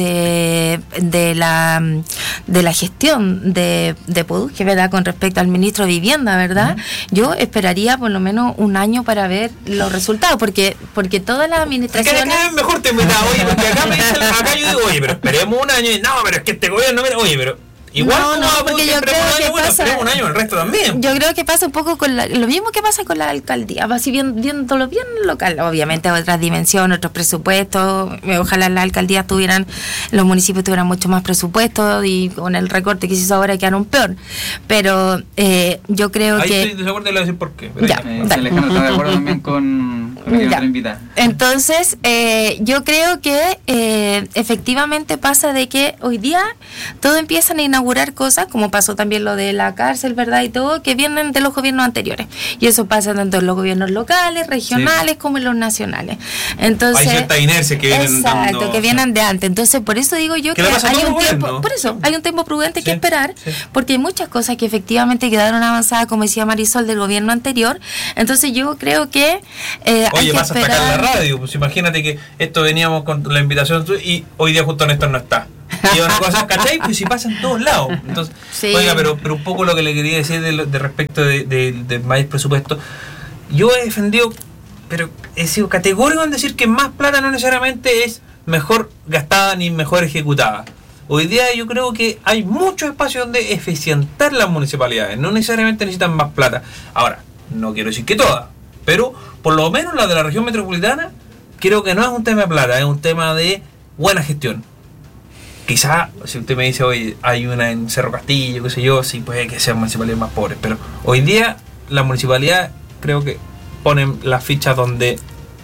la gestión de PUD, que verdad con respecto al ministro de Vivienda, ¿verdad? Yo esperaría por lo menos un año para ver los resultados, porque todas las administraciones... Acá mejor te metas, oye, porque acá yo digo, oye, pero esperemos un año, y no, pero es que este gobierno, oye, pero... Igual porque yo creo que pasa un año el resto también. Yo creo que pasa un poco con lo mismo que pasa con la alcaldía, así viéndolo bien local, obviamente otras dimensiones, otros presupuestos. Ojalá las alcaldías los municipios tuvieran mucho más presupuesto, y con el recorte que se hizo ahora quedaron peor. Pero yo creo que estoy de acuerdo, le voy a decir por qué. Alejandro está de acuerdo también con la invitada. Entonces yo creo que efectivamente pasa de que hoy día todo empiezan a inaugurar cosas, como pasó también lo de la cárcel, ¿verdad? Y todo, que vienen de los gobiernos anteriores. Y eso pasa tanto en los gobiernos locales, regionales, como en los nacionales. Entonces, hay cierta inercia que vienen que vienen de antes. Entonces, por eso digo yo que hay un tiempo, hay un tiempo prudente que esperar, porque hay muchas cosas que efectivamente quedaron avanzadas, como decía Marisol, del gobierno anterior. Entonces, yo creo que oye, vas a sacar la radio, pues imagínate que esto veníamos con la invitación y hoy día justo Néstor no está. Y una cosa, ¿cachai? Pues si pasa en todos lados. Entonces, oiga, pero un poco lo que le quería decir de respecto de más presupuesto, yo he defendido, pero he sido categórico en decir que más plata no necesariamente es mejor gastada ni mejor ejecutada. Hoy día yo creo que hay mucho espacio donde eficientar las municipalidades, no necesariamente necesitan más plata. Ahora, no quiero decir que todas, pero por lo menos la de la región metropolitana, creo que no es un tema de plata, es un tema de buena gestión. Quizá, si usted me dice, oye, hay una en Cerro Castillo, qué sé yo, sí puede que sean municipalidades más pobres, pero hoy día las municipalidades creo que ponen las fichas donde...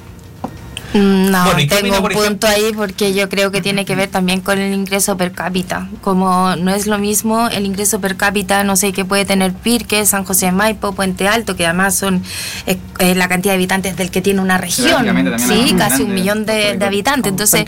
No, tengo un punto ahí, porque yo creo que tiene que ver también con el ingreso per cápita. Como no es lo mismo el ingreso per cápita, no sé, que puede tener Pirque, San José de Maipo, Puente Alto, que además son la cantidad de habitantes del que tiene una región, casi 1 millón de habitantes. Entonces,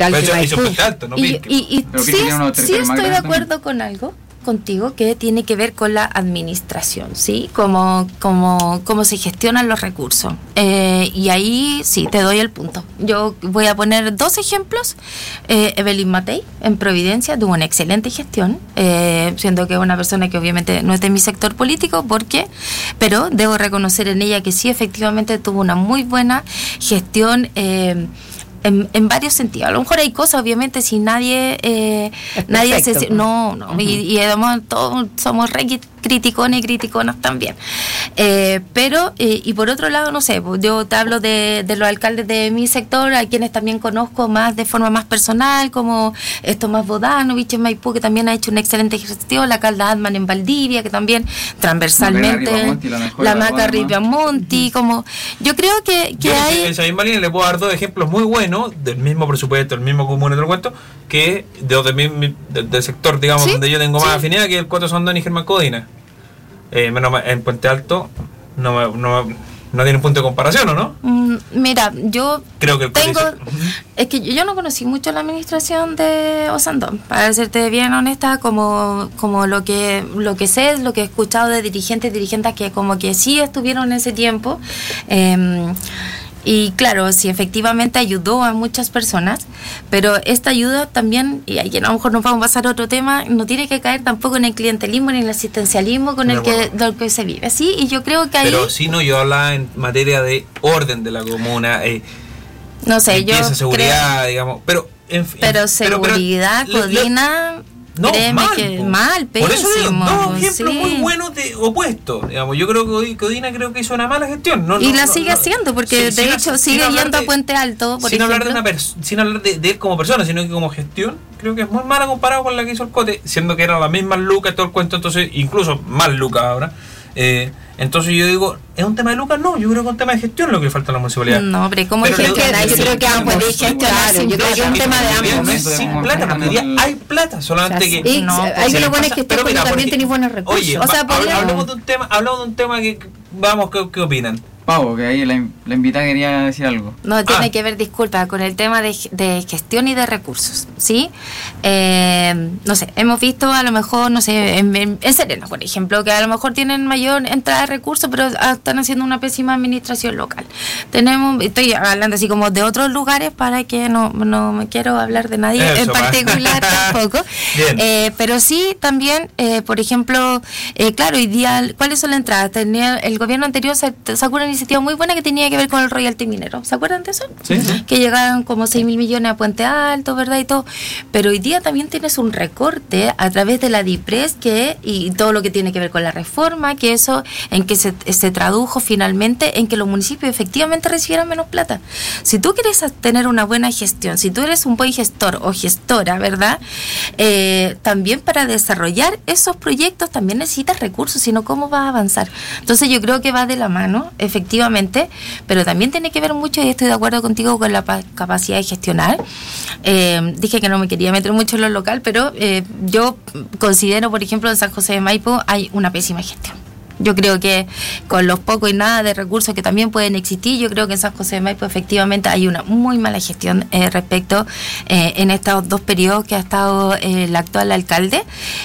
sí estoy de acuerdo con algo contigo que tiene que ver con la administración, ¿sí? Cómo se gestionan los recursos. Y ahí sí, te doy el punto. Yo voy a poner 2 ejemplos. Evelyn Matei, en Providencia, tuvo una excelente gestión, siendo que es una persona que obviamente no es de mi sector político, pero debo reconocer en ella que sí, efectivamente tuvo una muy buena gestión, en varios sentidos. A lo mejor hay cosas, obviamente, si nadie se... No, y además todos somos criticones y criticonas también. Pero, y por otro lado, no sé, yo te hablo de los alcaldes de mi sector, a quienes también conozco más de forma más personal, como Tomás Bodanovich en Maipú, que también ha hecho una excelente gestión, la alcalde Adman en Valdivia, que también transversalmente, la Maca Ripamonti, como yo creo que hay... En esa misma línea le puedo dar 2 ejemplos muy buenos, del mismo presupuesto, del mismo común y del cuento, que del sector, digamos, donde yo tengo más afinidad, que el Cuatro Sondón y Germán Codina. En Puente Alto no tiene punto de comparación, ¿o no? Mira, yo creo que es que yo no conocí mucho la administración de Osandón, para serte bien honesta, como lo que sé es lo que he escuchado de dirigentes que como que sí estuvieron en ese tiempo. Y claro, sí, efectivamente ayudó a muchas personas, pero esta ayuda también, y aquí a lo mejor nos vamos a pasar a otro tema, no tiene que caer tampoco en el clientelismo ni en el asistencialismo con el que se vive, ¿sí? Y yo creo que ahí... Pero sí, no, yo hablaba en materia de orden de la comuna, no sé, yo seguridad, digamos, pero seguridad, Codina... No, créeme que mal, pésimo. Por eso digo, 2 ejemplos muy buenos de opuestos. Digamos, yo creo que Codina que hizo una mala gestión. Sigue haciendo, porque de hecho sigue yendo a Puente Alto, por ejemplo. Sin hablar de él como persona, sino que como gestión, creo que es muy mala comparado con la que hizo el Cote, siendo que eran las mismas lucas, todo el cuento, entonces incluso más lucas ahora. Entonces yo digo, ¿es un tema de lucas? No, yo creo que es un tema de gestión lo que falta a la municipalidad. No, pero ¿cómo gestionar? Yo creo que vamos a poder gestionar. Yo creo que es un tema de ambos. No es sin plata, porque ya hay plata, solamente que... Hay que lo bueno es que también tenéis buenos recursos. Oye, hablamos de un tema que, vamos, ¿qué opinan? Pavo, que ahí la invitada quería decir algo. No, tiene que ver, disculpa, con el tema de gestión y de recursos, ¿sí? No sé, hemos visto a lo mejor, no sé, en Serena, por ejemplo, que a lo mejor tienen mayor entrada de recursos, pero están haciendo una pésima administración local. Estoy hablando así como de otros lugares para que no me quiero hablar de nadie en particular tampoco. Pero sí, también, por ejemplo, claro, hoy día, ¿cuáles son las entradas? El gobierno anterior sacó una iniciativa muy buena que tenía que ver con el royalty minero. ¿Se acuerdan de eso? Sí. Que llegaron como 6.000 millones a Puente Alto, ¿verdad? Y todo. Pero hoy día también tienes un recorte a través de la DIPRES y todo lo que tiene que ver con la reforma, que eso en que se tradujo finalmente en que los municipios efectivamente recibieran menos plata. Si tú quieres tener una buena gestión, si tú eres un buen gestor o gestora, ¿verdad? También para desarrollar esos proyectos también necesitas recursos, sino cómo vas a avanzar. Entonces yo creo que va de la mano, efectivamente, pero también tiene que ver mucho, y estoy de acuerdo contigo, con la capacidad de gestionar. Dije que no me quería meter mucho en lo local, pero yo considero, por ejemplo, en San José de Maipo hay una pésima gestión. Yo creo que con los pocos y nada de recursos que también pueden existir, yo creo que en San José de Maipo efectivamente hay una muy mala gestión respecto en estos 2 periodos que ha estado el actual alcalde,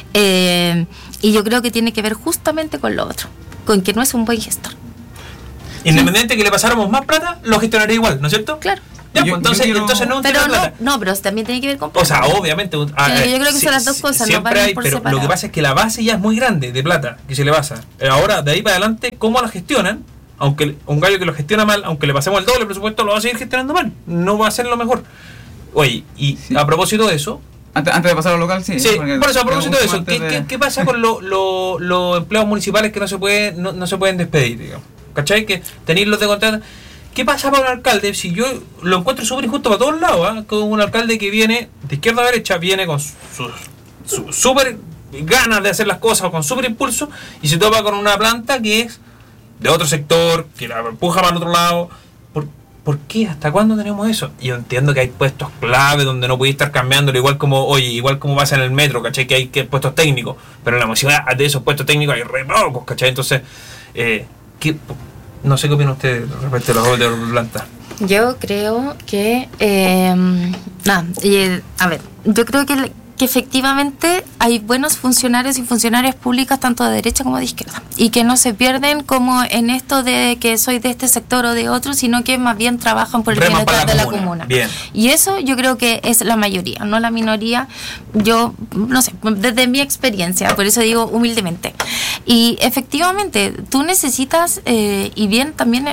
y yo creo que tiene que ver justamente con lo otro, con que no es un buen gestor. Independiente de que le pasáramos más plata, lo gestionaría igual, ¿no es cierto? Claro. Ya, pues, entonces no pero no, pero también tiene que ver con plata. O sea, obviamente. Yo creo que son las dos cosas, siempre no hay, pero separado. Lo que pasa es que la base ya es muy grande de plata que se le pasa. Ahora, de ahí para adelante, ¿cómo la gestionan? Aunque un gallo que lo gestiona mal, aunque le pasemos el doble presupuesto, lo va a seguir gestionando mal. No va a ser lo mejor. Oye, y a propósito de eso. Antes de pasar a lo local, sí. Sí, por eso, a propósito de eso, ¿qué pasa con los empleados municipales que no se pueden despedir, digamos? ¿Cachai? Que tenéis los de contrato. ¿Qué pasa para un alcalde? Si yo lo encuentro súper injusto para todos lados, ¿eh? Con un alcalde que viene de izquierda a derecha, viene con su súper ganas de hacer las cosas, con súper impulso, y se topa con una planta que es de otro sector, que la empuja para el otro lado. ¿Por qué? ¿Hasta cuándo tenemos eso? Yo entiendo que hay puestos clave donde no podéis estar cambiándolo, igual como pasa en el metro, ¿cachai? Que hay puestos técnicos, pero en la municipalidad de esos puestos técnicos hay re pocos, ¿cachai? Entonces, no sé qué opina usted respecto a los de la planta. Yo creo que a ver, yo creo que efectivamente hay buenos funcionarios y funcionarias públicas tanto de derecha como de izquierda, y que no se pierden como en esto de que soy de este sector o de otro, sino que más bien trabajan por el bienestar de la comuna. Bien. Y eso yo creo que es la mayoría, no la minoría. Yo no sé, desde mi experiencia, por eso digo humildemente. Y efectivamente tú necesitas, y bien también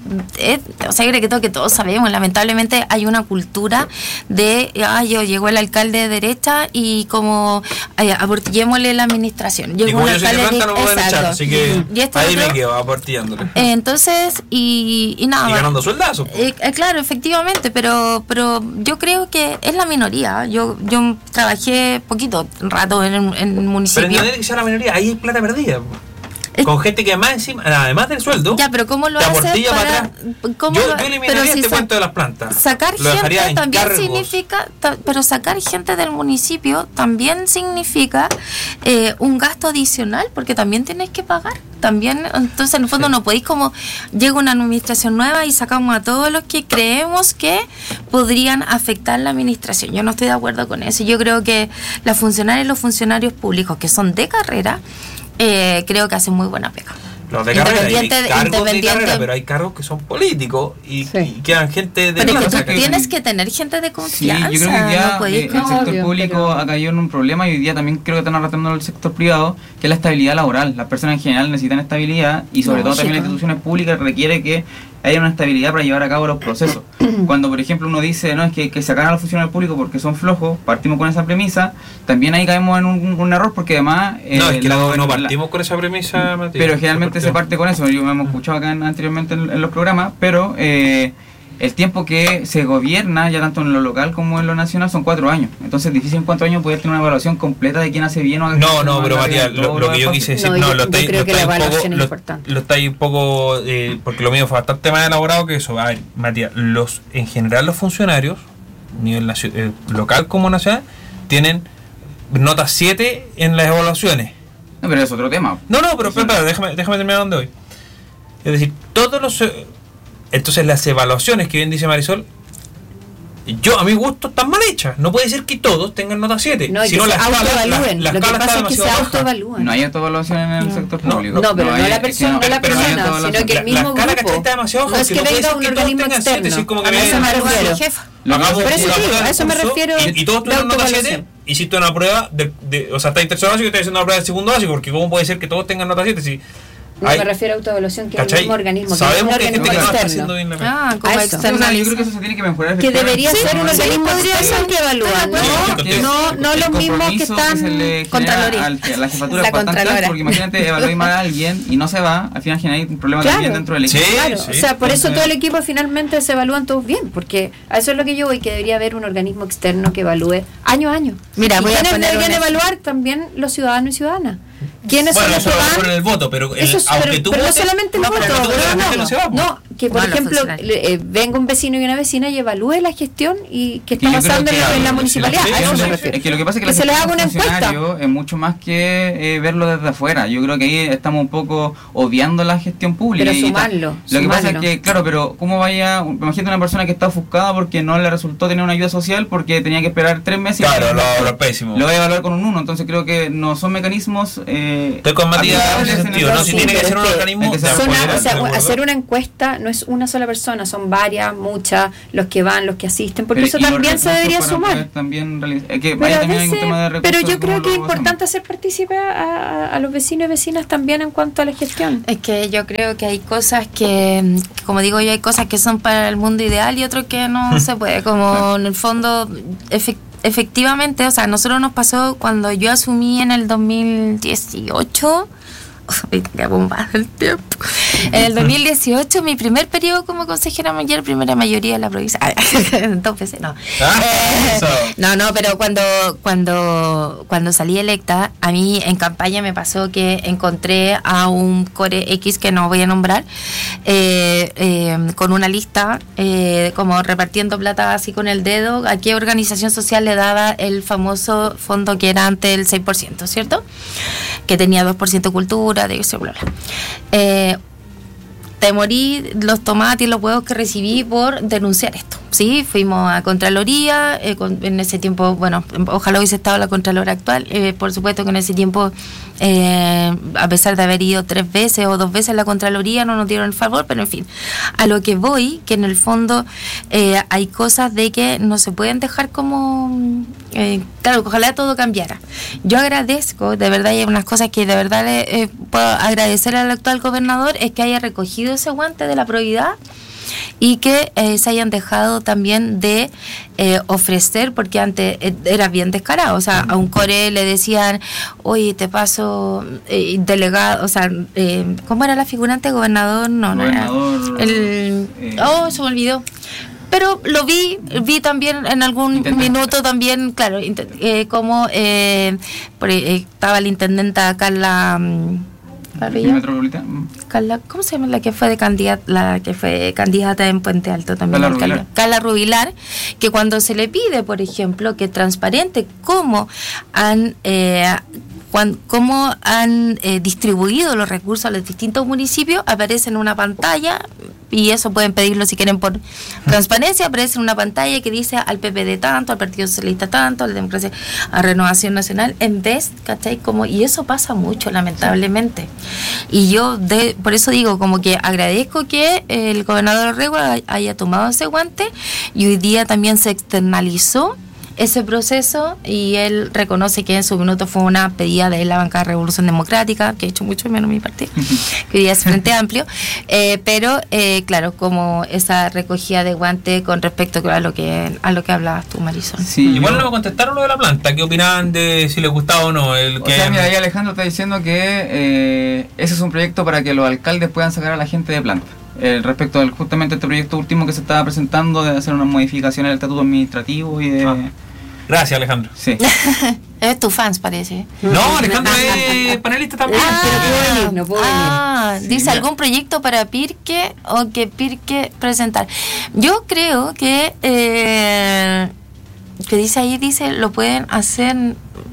o sea, creo que todos sabemos, lamentablemente hay una cultura de llegó el alcalde de derecha y como aportillémosle la administración. Y como yo soy de planta no me pueden echar, así que ahí me quedo aportillándole. Entonces, y nada. Y ganando sueldazos. Claro, efectivamente, pero yo creo que es la minoría. Yo trabajé poquito rato en el municipio. Pero no tiene que ser la minoría, ahí hay plata perdida. Con gente que además del sueldo, ya, pero ¿cómo lo haces para yo eliminaría este cuento de las plantas. Sacar gente también significa, pero sacar gente del municipio también significa un gasto adicional, porque también tienes que pagar. También, entonces en el fondo no podéis, como llega una administración nueva y sacamos a todos los que creemos que podrían afectar la administración. Yo no estoy de acuerdo con eso. Yo creo que las funcionarias y los funcionarios públicos que son de carrera, creo que hacen muy buena pega. Los de carrera, hay cargos de carrera, pero hay cargos que son políticos y quedan gente de... Pero es que tú tienes que tener gente de confianza. Sí, yo creo que hoy día el sector público ha caído en un problema, y hoy día también creo que están arrastrando el sector privado, que es la estabilidad laboral. Las personas en general necesitan estabilidad, y sobre todo también las instituciones públicas requiere que haya una estabilidad para llevar a cabo los procesos. Cuando, por ejemplo, uno dice no es que sacan a los funcionarios públicos porque son flojos, partimos con esa premisa, también ahí caemos en un error, porque además... no, es que no partimos con esa premisa, Matías. Pero generalmente se parte con eso. Yo me hemos escuchado acá anteriormente en los programas, pero el tiempo que se gobierna, ya tanto en lo local como en lo nacional, son 4 años. Entonces es difícil en 4 años poder tener una evaluación completa de quién hace bien o hace mal. No, pero Matías, lo que yo quise decir, lo estáis un poco, porque lo mío fue bastante más elaborado que eso. A ver, Matías, en general los funcionarios, nivel local como nacional, tienen nota 7 en las evaluaciones. No, pero es otro tema. No, pero espera, déjame terminar donde voy. Es decir, entonces las evaluaciones que bien dice Marisol, a mi gusto están mal hechas. No puede ser que todos tengan nota 7. No, sino las autoevalúen. Lo que pasa es que se autoevalúen. No hay autoevaluación en el sector público. No, pero no la persona, sino que el mismo grupo. No es que venga un organismo externo. A eso me refiero. Y todos tuvieron nota 7. Hiciste una prueba o sea, está en tercer básico y está haciendo una prueba del segundo básico, porque ¿cómo puede ser que todos tengan nota 7 si no me refiero a autoevaluación, que es el mismo organismo, sabemos que es un organismo externo. Como externo. Yo creo que eso se tiene que mejorar. Que debería ser un organismo externo que evalúa, no los mismos que están Contraloría. La jefatura es bastante alta, porque imagínate evaluar mal a alguien y no se va, al final genera un problema también dentro del equipo. Claro, o sea, por eso todo el equipo finalmente se evalúan todos bien, porque a eso es lo que yo voy, que debería haber un organismo externo que evalúe año a año. Mira, ¿quiénes deberían evaluar? También los ciudadanos y ciudadanas. ¿Quiénes son los que van? Por el voto, pero no solamente el voto, no, que por ejemplo venga un vecino y una vecina y evalúe la gestión y que está pasando en la municipalidad. A eso me refiero. Es que lo que pasa es que se les haga una encuesta. Es mucho más que verlo desde afuera. Yo creo que ahí estamos un poco obviando la gestión pública. Pero sumarlo. Lo que pasa es que, claro, pero ¿cómo imagínate una persona que está ofuscada porque no le resultó tener una ayuda social porque tenía que esperar 3 meses? Claro, lo pésimo. Lo voy a evaluar con un 1, entonces creo que no son mecanismos... Estoy con Matías en ese sentido, ¿no? Si tiene que ser un organismo... Hacer una encuesta no es una sola persona, son varias, muchas, los que van, los que asisten, porque eso también se debería sumar. Pero yo creo que es importante hacer partícipe a los vecinos y vecinas también en cuanto a la gestión. Es que yo creo que hay cosas que, como digo yo, hay cosas que son para el mundo ideal y otras que no se puede, como en el fondo... Efectivamente, o sea, a nosotros nos pasó cuando yo asumí en el 2018, qué bomba del tiempo. En el 2018, mi primer periodo como consejera mayor, primera mayoría de la provincia. 2 veces, no. Pero cuando salí electa, a mí en campaña me pasó que encontré a un core X que no voy a nombrar, con una lista, como repartiendo plata así con el dedo, a qué organización social le daba el famoso fondo que era antes el 6%, ¿cierto? Que tenía 2% cultura, de eso, bla, bla. Te morí los tomates y los huevos que recibí por denunciar esto. Sí, fuimos a Contraloría, en ese tiempo, bueno, ojalá hubiese estado la Contralora actual, por supuesto que en ese tiempo, a pesar de haber ido 3 veces o 2 veces a la Contraloría, no nos dieron el favor, pero en fin, a lo que voy, que en el fondo hay cosas de que no se pueden dejar como, claro, ojalá todo cambiara. Yo agradezco, de verdad, hay unas cosas que de verdad le puedo agradecer al actual gobernador, es que haya recogido ese guante de la probidad y que se hayan dejado también de ofrecer, porque antes era bien descarado, o sea, a un core le decían, oye, te paso delegado, o sea, ¿cómo era la figurante? Gobernador, Gobernador, se me olvidó. Pero lo vi también en algún minuto también, claro, como estaba la intendenta Carla... Carla, ¿cómo se llama la que fue candidata en Puente Alto también? Carla Rubilar, que cuando se le pide, por ejemplo, que transparente cómo han distribuido los recursos a los distintos municipios, aparece en una pantalla, y eso pueden pedirlo si quieren por transparencia, aparece en una pantalla que dice al PPD tanto, al Partido Socialista tanto, a la Democracia, a Renovación Nacional, en vez, ¿cachai? Y eso pasa mucho, lamentablemente. Y yo por eso digo, como que agradezco que el gobernador Orrego haya tomado ese guante, y hoy día también se externalizó ese proceso, y él reconoce que en su minuto fue una pedida de la bancada de Revolución Democrática, que ha hecho mucho menos mi partido, que hoy día es Frente Amplio, pero claro, como esa recogida de guante con respecto a lo que hablabas tú, Marisol. Sí, igual no me contestaron lo de la planta, ¿qué opinaban de si les gustaba o no? Mira, ahí Alejandro está diciendo que ese es un proyecto para que los alcaldes puedan sacar a la gente de planta. Respecto al justamente este proyecto último que se estaba presentando, de hacer una modificación en el estatuto administrativo y de... Gracias, Alejandro. Sí. Es tu fans, parece. No, Alejandro es panelista también. Pero no puedo venir. Sí, dice, ¿algún proyecto para Pirque o que Pirque presentar? Yo creo que dice ahí, lo pueden hacer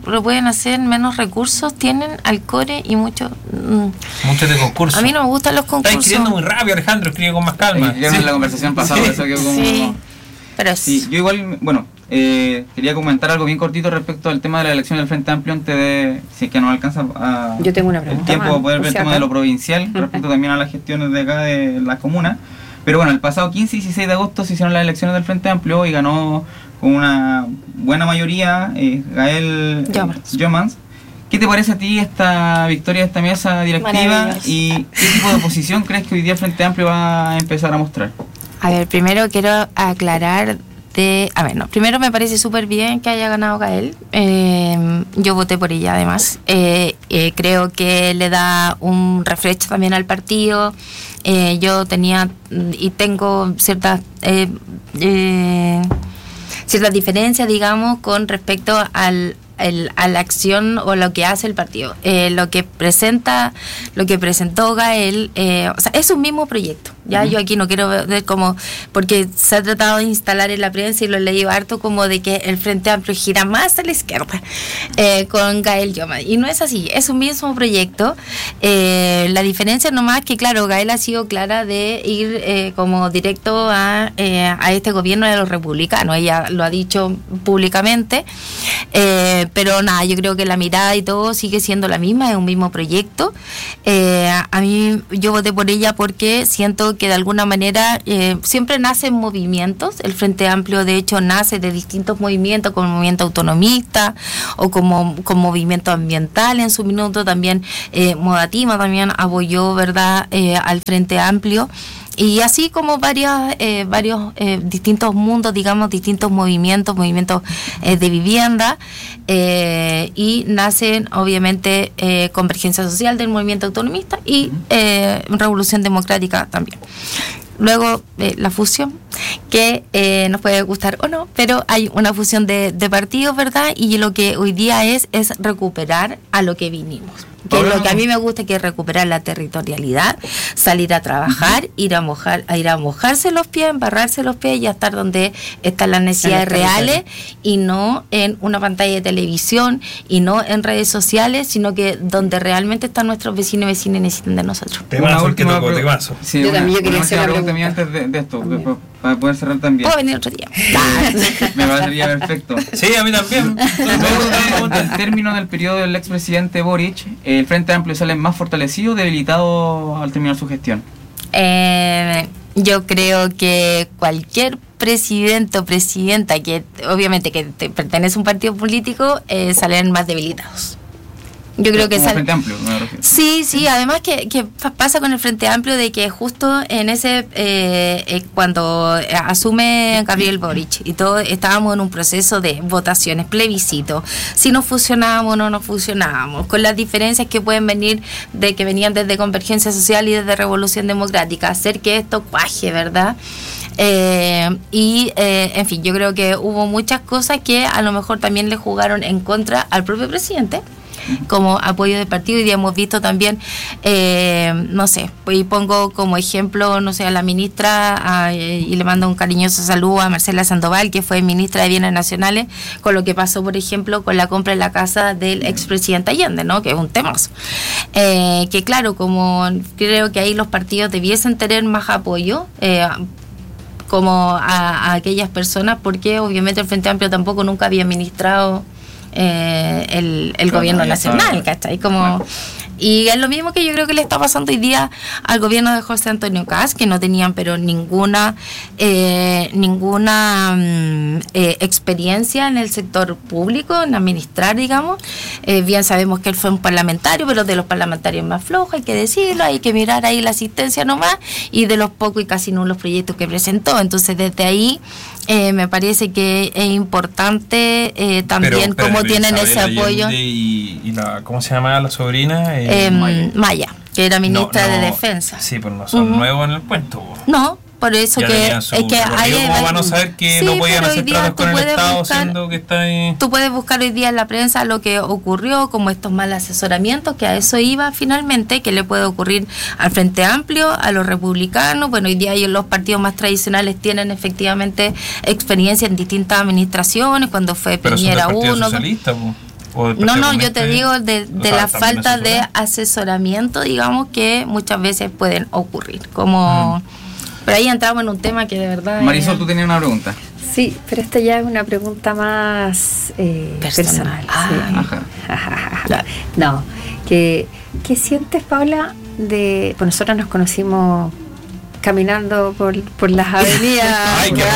lo pueden hacer, menos recursos tienen al core y muchos de concursos. A mí no me gustan los concursos. Está escribiendo muy rápido, Alejandro, escribe con más calma. En la conversación pasada, eso que como... Sí, pero sí, yo igual, bueno, quería comentar algo bien cortito respecto al tema de la elección del Frente Amplio antes de, si es que nos alcanza yo tengo una pregunta el tiempo, poder ver el tema de lo provincial, respecto también a las gestiones de acá de las comunas. Pero bueno, el pasado 15 y 16 de agosto se hicieron las elecciones del Frente Amplio y ganó con una buena mayoría Gael Jomans. ¿Qué te parece a ti esta victoria de esta mesa directiva y qué tipo de oposición crees que hoy día el Frente Amplio va a empezar a mostrar? A ver, primero quiero aclarar primero me parece súper bien que haya ganado Gael. Yo voté por ella además. Creo que le da un refresco también al partido. Yo tenía y tengo ciertas diferencias, digamos, con respecto a la acción o lo que hace el partido. Lo que presentó Gael, es un mismo proyecto. Ya yo aquí no quiero ver como, porque se ha tratado de instalar en la prensa y lo he leído harto como de que el Frente Amplio gira más a la izquierda con Gael Jomans, y no es así, es un mismo proyecto. La diferencia nomás que, claro, Gael ha sido clara de ir como directo a este gobierno de los republicanos, ella lo ha dicho públicamente, pero nada, yo creo que la mirada y todo sigue siendo la misma, es un mismo proyecto. A mí, yo voté por ella porque siento que de alguna manera siempre nacen movimientos. El Frente Amplio de hecho nace de distintos movimientos, como el movimiento autonomista o como con movimiento ambiental en su minuto. También Modatima también apoyó, ¿verdad?, al Frente Amplio. Y así como varios distintos mundos, digamos, distintos movimientos de vivienda, y nacen obviamente Convergencia Social del movimiento autonomista y Revolución Democrática también. Luego la fusión, que nos puede gustar o no, pero hay una fusión de partidos, ¿verdad? Y lo que hoy día es recuperar a lo que vinimos. Que es lo que a mí me gusta, que es recuperar la territorialidad, salir a trabajar, ir a mojarse los pies, embarrarse los pies y a estar donde están las necesidades reales, y no en una pantalla de televisión y no en redes sociales, sino que donde realmente están nuestros vecinos y vecinas y necesitan de nosotros. Una última pregunta. Sí, yo quería hacer una pregunta mía antes de esto, para poder cerrar también. Puedo venir otro día. Me parecería perfecto. Sí, a mí también. Al término del periodo del expresidente Boric, ¿el Frente Amplio sale más fortalecido o debilitado al terminar su gestión? Yo creo que cualquier presidente o presidenta que obviamente que pertenece a un partido político salen más debilitados. Yo creo que Frente Amplio, me refiero. Sí, además que pasa con el Frente Amplio de que justo en ese cuando asume Gabriel Boric y todo, estábamos en un proceso de votaciones, plebiscito, si nos fusionábamos o no nos fusionábamos, con las diferencias que pueden venir de que venían desde Convergencia Social y desde Revolución Democrática, hacer que esto cuaje, ¿verdad? En fin, yo creo que hubo muchas cosas que a lo mejor también le jugaron en contra al propio presidente como apoyo de partido, y hemos visto también, no sé, y pongo como ejemplo, no sé, a la ministra, y le mando un cariñoso saludo a Marcela Sandoval, que fue ministra de Bienes Nacionales, con lo que pasó, por ejemplo, con la compra de la casa del expresidente Allende, ¿no?, que es un temazo. Que claro, como creo que ahí los partidos debiesen tener más apoyo, como a aquellas personas, porque obviamente el Frente Amplio tampoco nunca había administrado el gobierno nacional, ¿cachai? Como, y es lo mismo que yo creo que le está pasando hoy día al gobierno de José Antonio Kast, que no tenían pero ninguna experiencia en el sector público, en administrar, digamos. Bien sabemos que él fue un parlamentario, pero de los parlamentarios más flojos, hay que decirlo, hay que mirar ahí la asistencia nomás, y de los pocos y casi nulos proyectos que presentó. Entonces desde ahí me parece que es importante también cómo tienen ese apoyo. Y la, ¿cómo se llama la sobrina? Maya, que era ministra de Defensa. Sí, pero no son nuevos en el cuento. No, por eso ya que es que hay. ¿Cómo van a saber que sí, no podían hacer tratos con el Estado, siendo que está ahí? Tú puedes buscar hoy día en la prensa lo que ocurrió, como estos mal asesoramientos, que a eso iba finalmente, que le puede ocurrir al Frente Amplio, a los republicanos. Bueno, hoy día los partidos más tradicionales tienen efectivamente experiencia en distintas administraciones, cuando fue Piñera 1. Socialista, No, yo te digo de la falta de asesoramiento, digamos, que muchas veces pueden ocurrir. Como pero ahí entramos en un tema que de verdad... Marisol, tú tenías una pregunta. Sí, pero esta ya es una pregunta más personal. Sí. No, ¿qué sientes, Paula, de... Pues nosotros nos conocimos caminando por las avenidas. ¡Ay, qué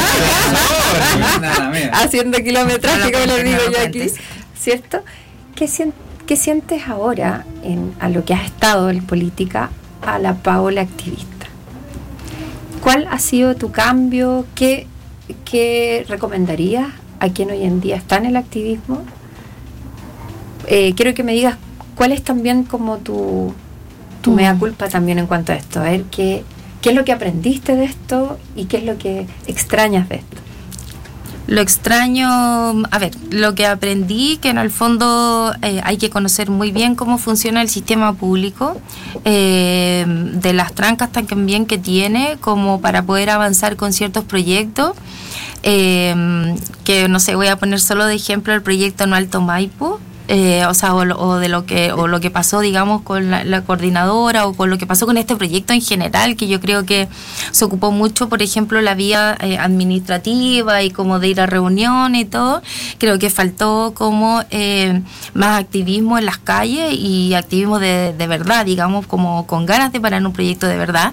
haciendo kilometraje, como les digo yo aquí. ¿Cierto? ¿Qué sientes ahora a lo que has estado en política a la Paula activista? ¿Cuál ha sido tu cambio? ¿Qué recomendarías a quien hoy en día está en el activismo? Quiero que me digas cuál es también como tu mea culpa también en cuanto a esto. A ver, ¿qué es lo que aprendiste de esto y qué es lo que extrañas de esto? Lo extraño, a ver, lo que aprendí, que en el fondo hay que conocer muy bien cómo funciona el sistema público, de las trancas también que tiene, como para poder avanzar con ciertos proyectos, que no sé, voy a poner solo de ejemplo el proyecto No Alto Maipo. Lo que pasó, digamos, con la coordinadora, o con lo que pasó con este proyecto en general, que yo creo que se ocupó mucho, por ejemplo, la vía administrativa y como de ir a reuniones y todo. Creo que faltó como más activismo en las calles y activismo de verdad, digamos, como con ganas de parar un proyecto de verdad.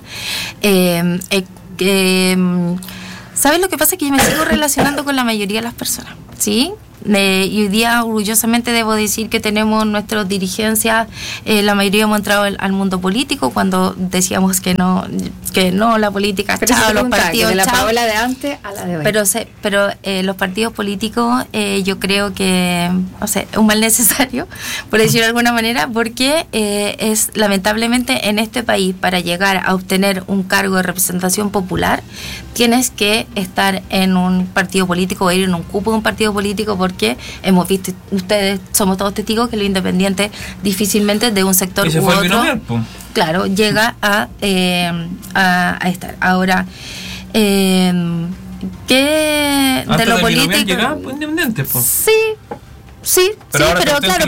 ¿Sabes lo que pasa? Que yo me sigo relacionando con la mayoría de las personas, ¿sí? Y hoy día orgullosamente debo decir que tenemos nuestras dirigencias, la mayoría hemos entrado al mundo político cuando decíamos que no la política, pero chao, los partidos, de la chao. Paola de antes a la de hoy. Pero los partidos políticos yo creo que es un mal necesario, por decirlo de alguna manera, porque es lamentablemente en este país, para llegar a obtener un cargo de representación popular, tienes que estar en un partido político o ir en un cupo de un partido político, porque hemos visto, ustedes somos todos testigos, que los independientes difícilmente de un sector u otro, claro, llega a estar. Ahora, que antes de lo político llegaba independiente, pero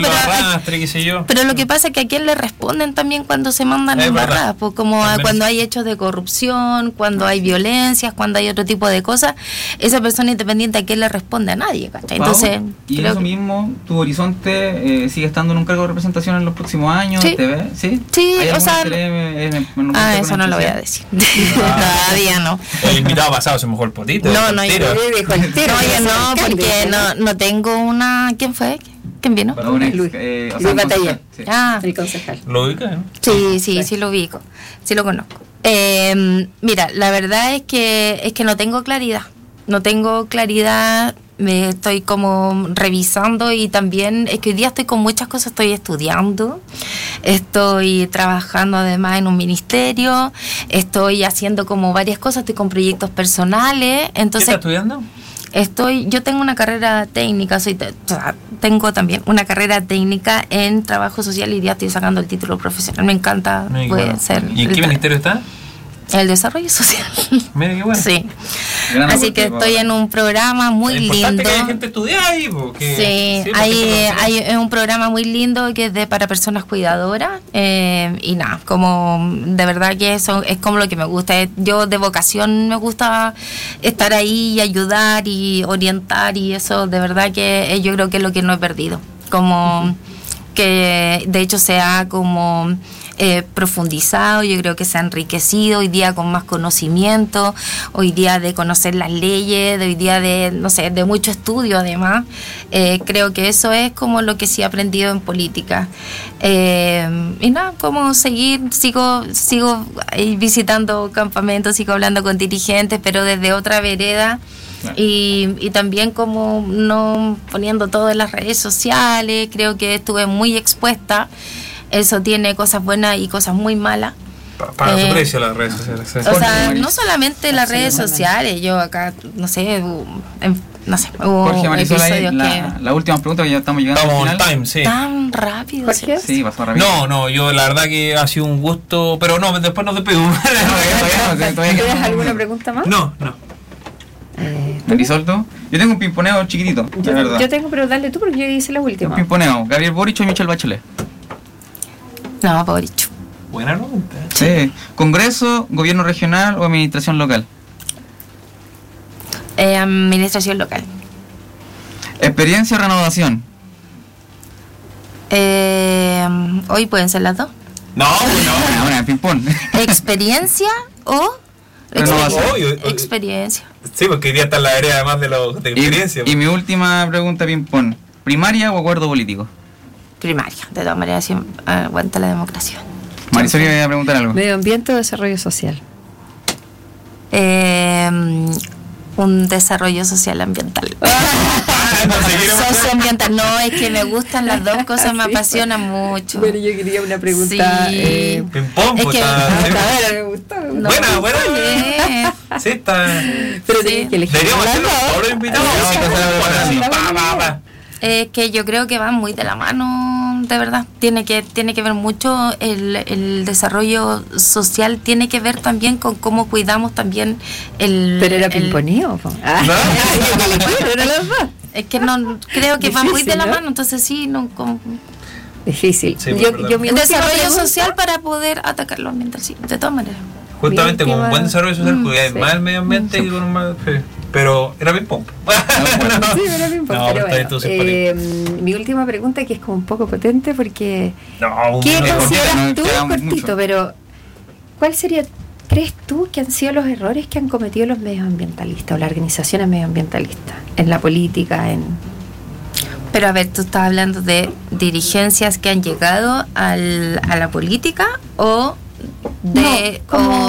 lo que pasa es que a quién le responden también cuando se mandan embarradas, pues, como cuando hay hechos de corrupción, cuando hay violencias, cuando hay otro tipo de cosas, esa persona independiente a quién le responde, a nadie, ¿cachai? Entonces, y eso mismo, tu horizonte sigue estando en un cargo de representación en los próximos años, sí. ¿Te ves? Sí, o sea, eso no lo voy a decir. Todavía no. El invitado pasado se mojó el potito. No, porque no tengo una. ¿Quién fue? ¿Quién vino? Luis Batalla. Sí. El concejal. ¿Lo ubicas? Sí, lo ubico. Sí lo conozco. Mira, la verdad es que no tengo claridad. Me estoy como revisando, y también es que hoy día estoy con muchas cosas. Estoy estudiando, estoy trabajando además en un ministerio, estoy haciendo como varias cosas, estoy con proyectos personales. Entonces, ¿qué estás estudiando? Yo tengo una carrera técnica, tengo también una carrera técnica en trabajo social, y ya estoy sacando el título profesional. Me encanta ser. ¿Y en qué ministerio está? El desarrollo social. Mira qué bueno. Sí. Así que estoy en un programa muy lindo. Que hay gente estudiada ahí, porque hay un programa muy lindo que es para personas cuidadoras, y nada, como de verdad que eso es como lo que me gusta. Yo de vocación me gusta estar ahí y ayudar y orientar, y eso de verdad que yo creo que es lo que no he perdido. Como que de hecho se ha como profundizado, yo creo que se ha enriquecido hoy día con más conocimiento, hoy día de conocer las leyes, de hoy día de mucho estudio además. Creo que eso es como lo que sí he aprendido en política. Y nada, como sigo visitando campamentos, sigo hablando con dirigentes, pero desde otra vereda. Y también como no poniendo todo en las redes sociales. Creo que estuve muy expuesta. Eso tiene cosas buenas y cosas muy malas. Para su precio las redes sociales. Sí. O sea, no solamente las redes sociales. Yo acá, no sé, Jorge, Marisol, la última pregunta, que ya estamos llegando al final. Estamos on time, sí. Tan rápido. ¿Jorge? Sí, pasó rápido. No, yo la verdad que ha sido un gusto, pero no, después nos despedimos. ¿Tienes alguna pregunta más? No. Resolto. Yo tengo un pimponeo chiquitito, de verdad. Yo tengo, pero dale tú porque yo hice la última. Un pimponeo, Gabriel Boric o Michelle Bachelet. No, Boric. Buena pregunta. Sí. ¿Congreso, gobierno regional o administración local? Administración local. ¿Experiencia o renovación? Hoy pueden ser las dos. No, Bueno, ping-pong. ¿Experiencia o Renovación. experiencia? Sí, porque hoy día está en la área además de experiencia. Y mi última pregunta, ping-pong. ¿Primaria o acuerdo político? Primaria. De todas maneras, siempre aguanta la democracia. Marisol, iba a preguntar algo. Medio ambiente o desarrollo social. Un desarrollo social ambiental. Socioambiental. No, es que me gustan las dos cosas, me apasionan mucho. Bueno, yo quería una pregunta. Sí. Ping-pong, Es que me gustó. no, Buena. Sí, está. Pero sí. que elegir Deberíamos las hacerlo dos. todos los invitados. Que yo creo que van muy de la mano, de verdad. Tiene que ver mucho el desarrollo social, tiene que ver también con cómo cuidamos también el... Pero era pimponeo. Era las dos. Es que no creo que van muy de la mano, entonces sí, no... Difícil. Sí, el desarrollo social para poder atacar lo ambiental, sí, de todas maneras. Justamente con un buen desarrollo social, cuidar más el medio ambiente y con un mal. Pero era ping-pong. Sí, era ping-pong. No, pero está bueno, mi última pregunta, que es como un poco potente, porque No, ¿qué no, consideras tú, quedamos cortito, mucho. pero cuál sería, crees tú, que han sido los errores que han cometido los medios ambientalistas o las organizaciones medioambientalistas en la política, Pero a ver, ¿tú estás hablando de dirigencias que han llegado a la política o de... No, como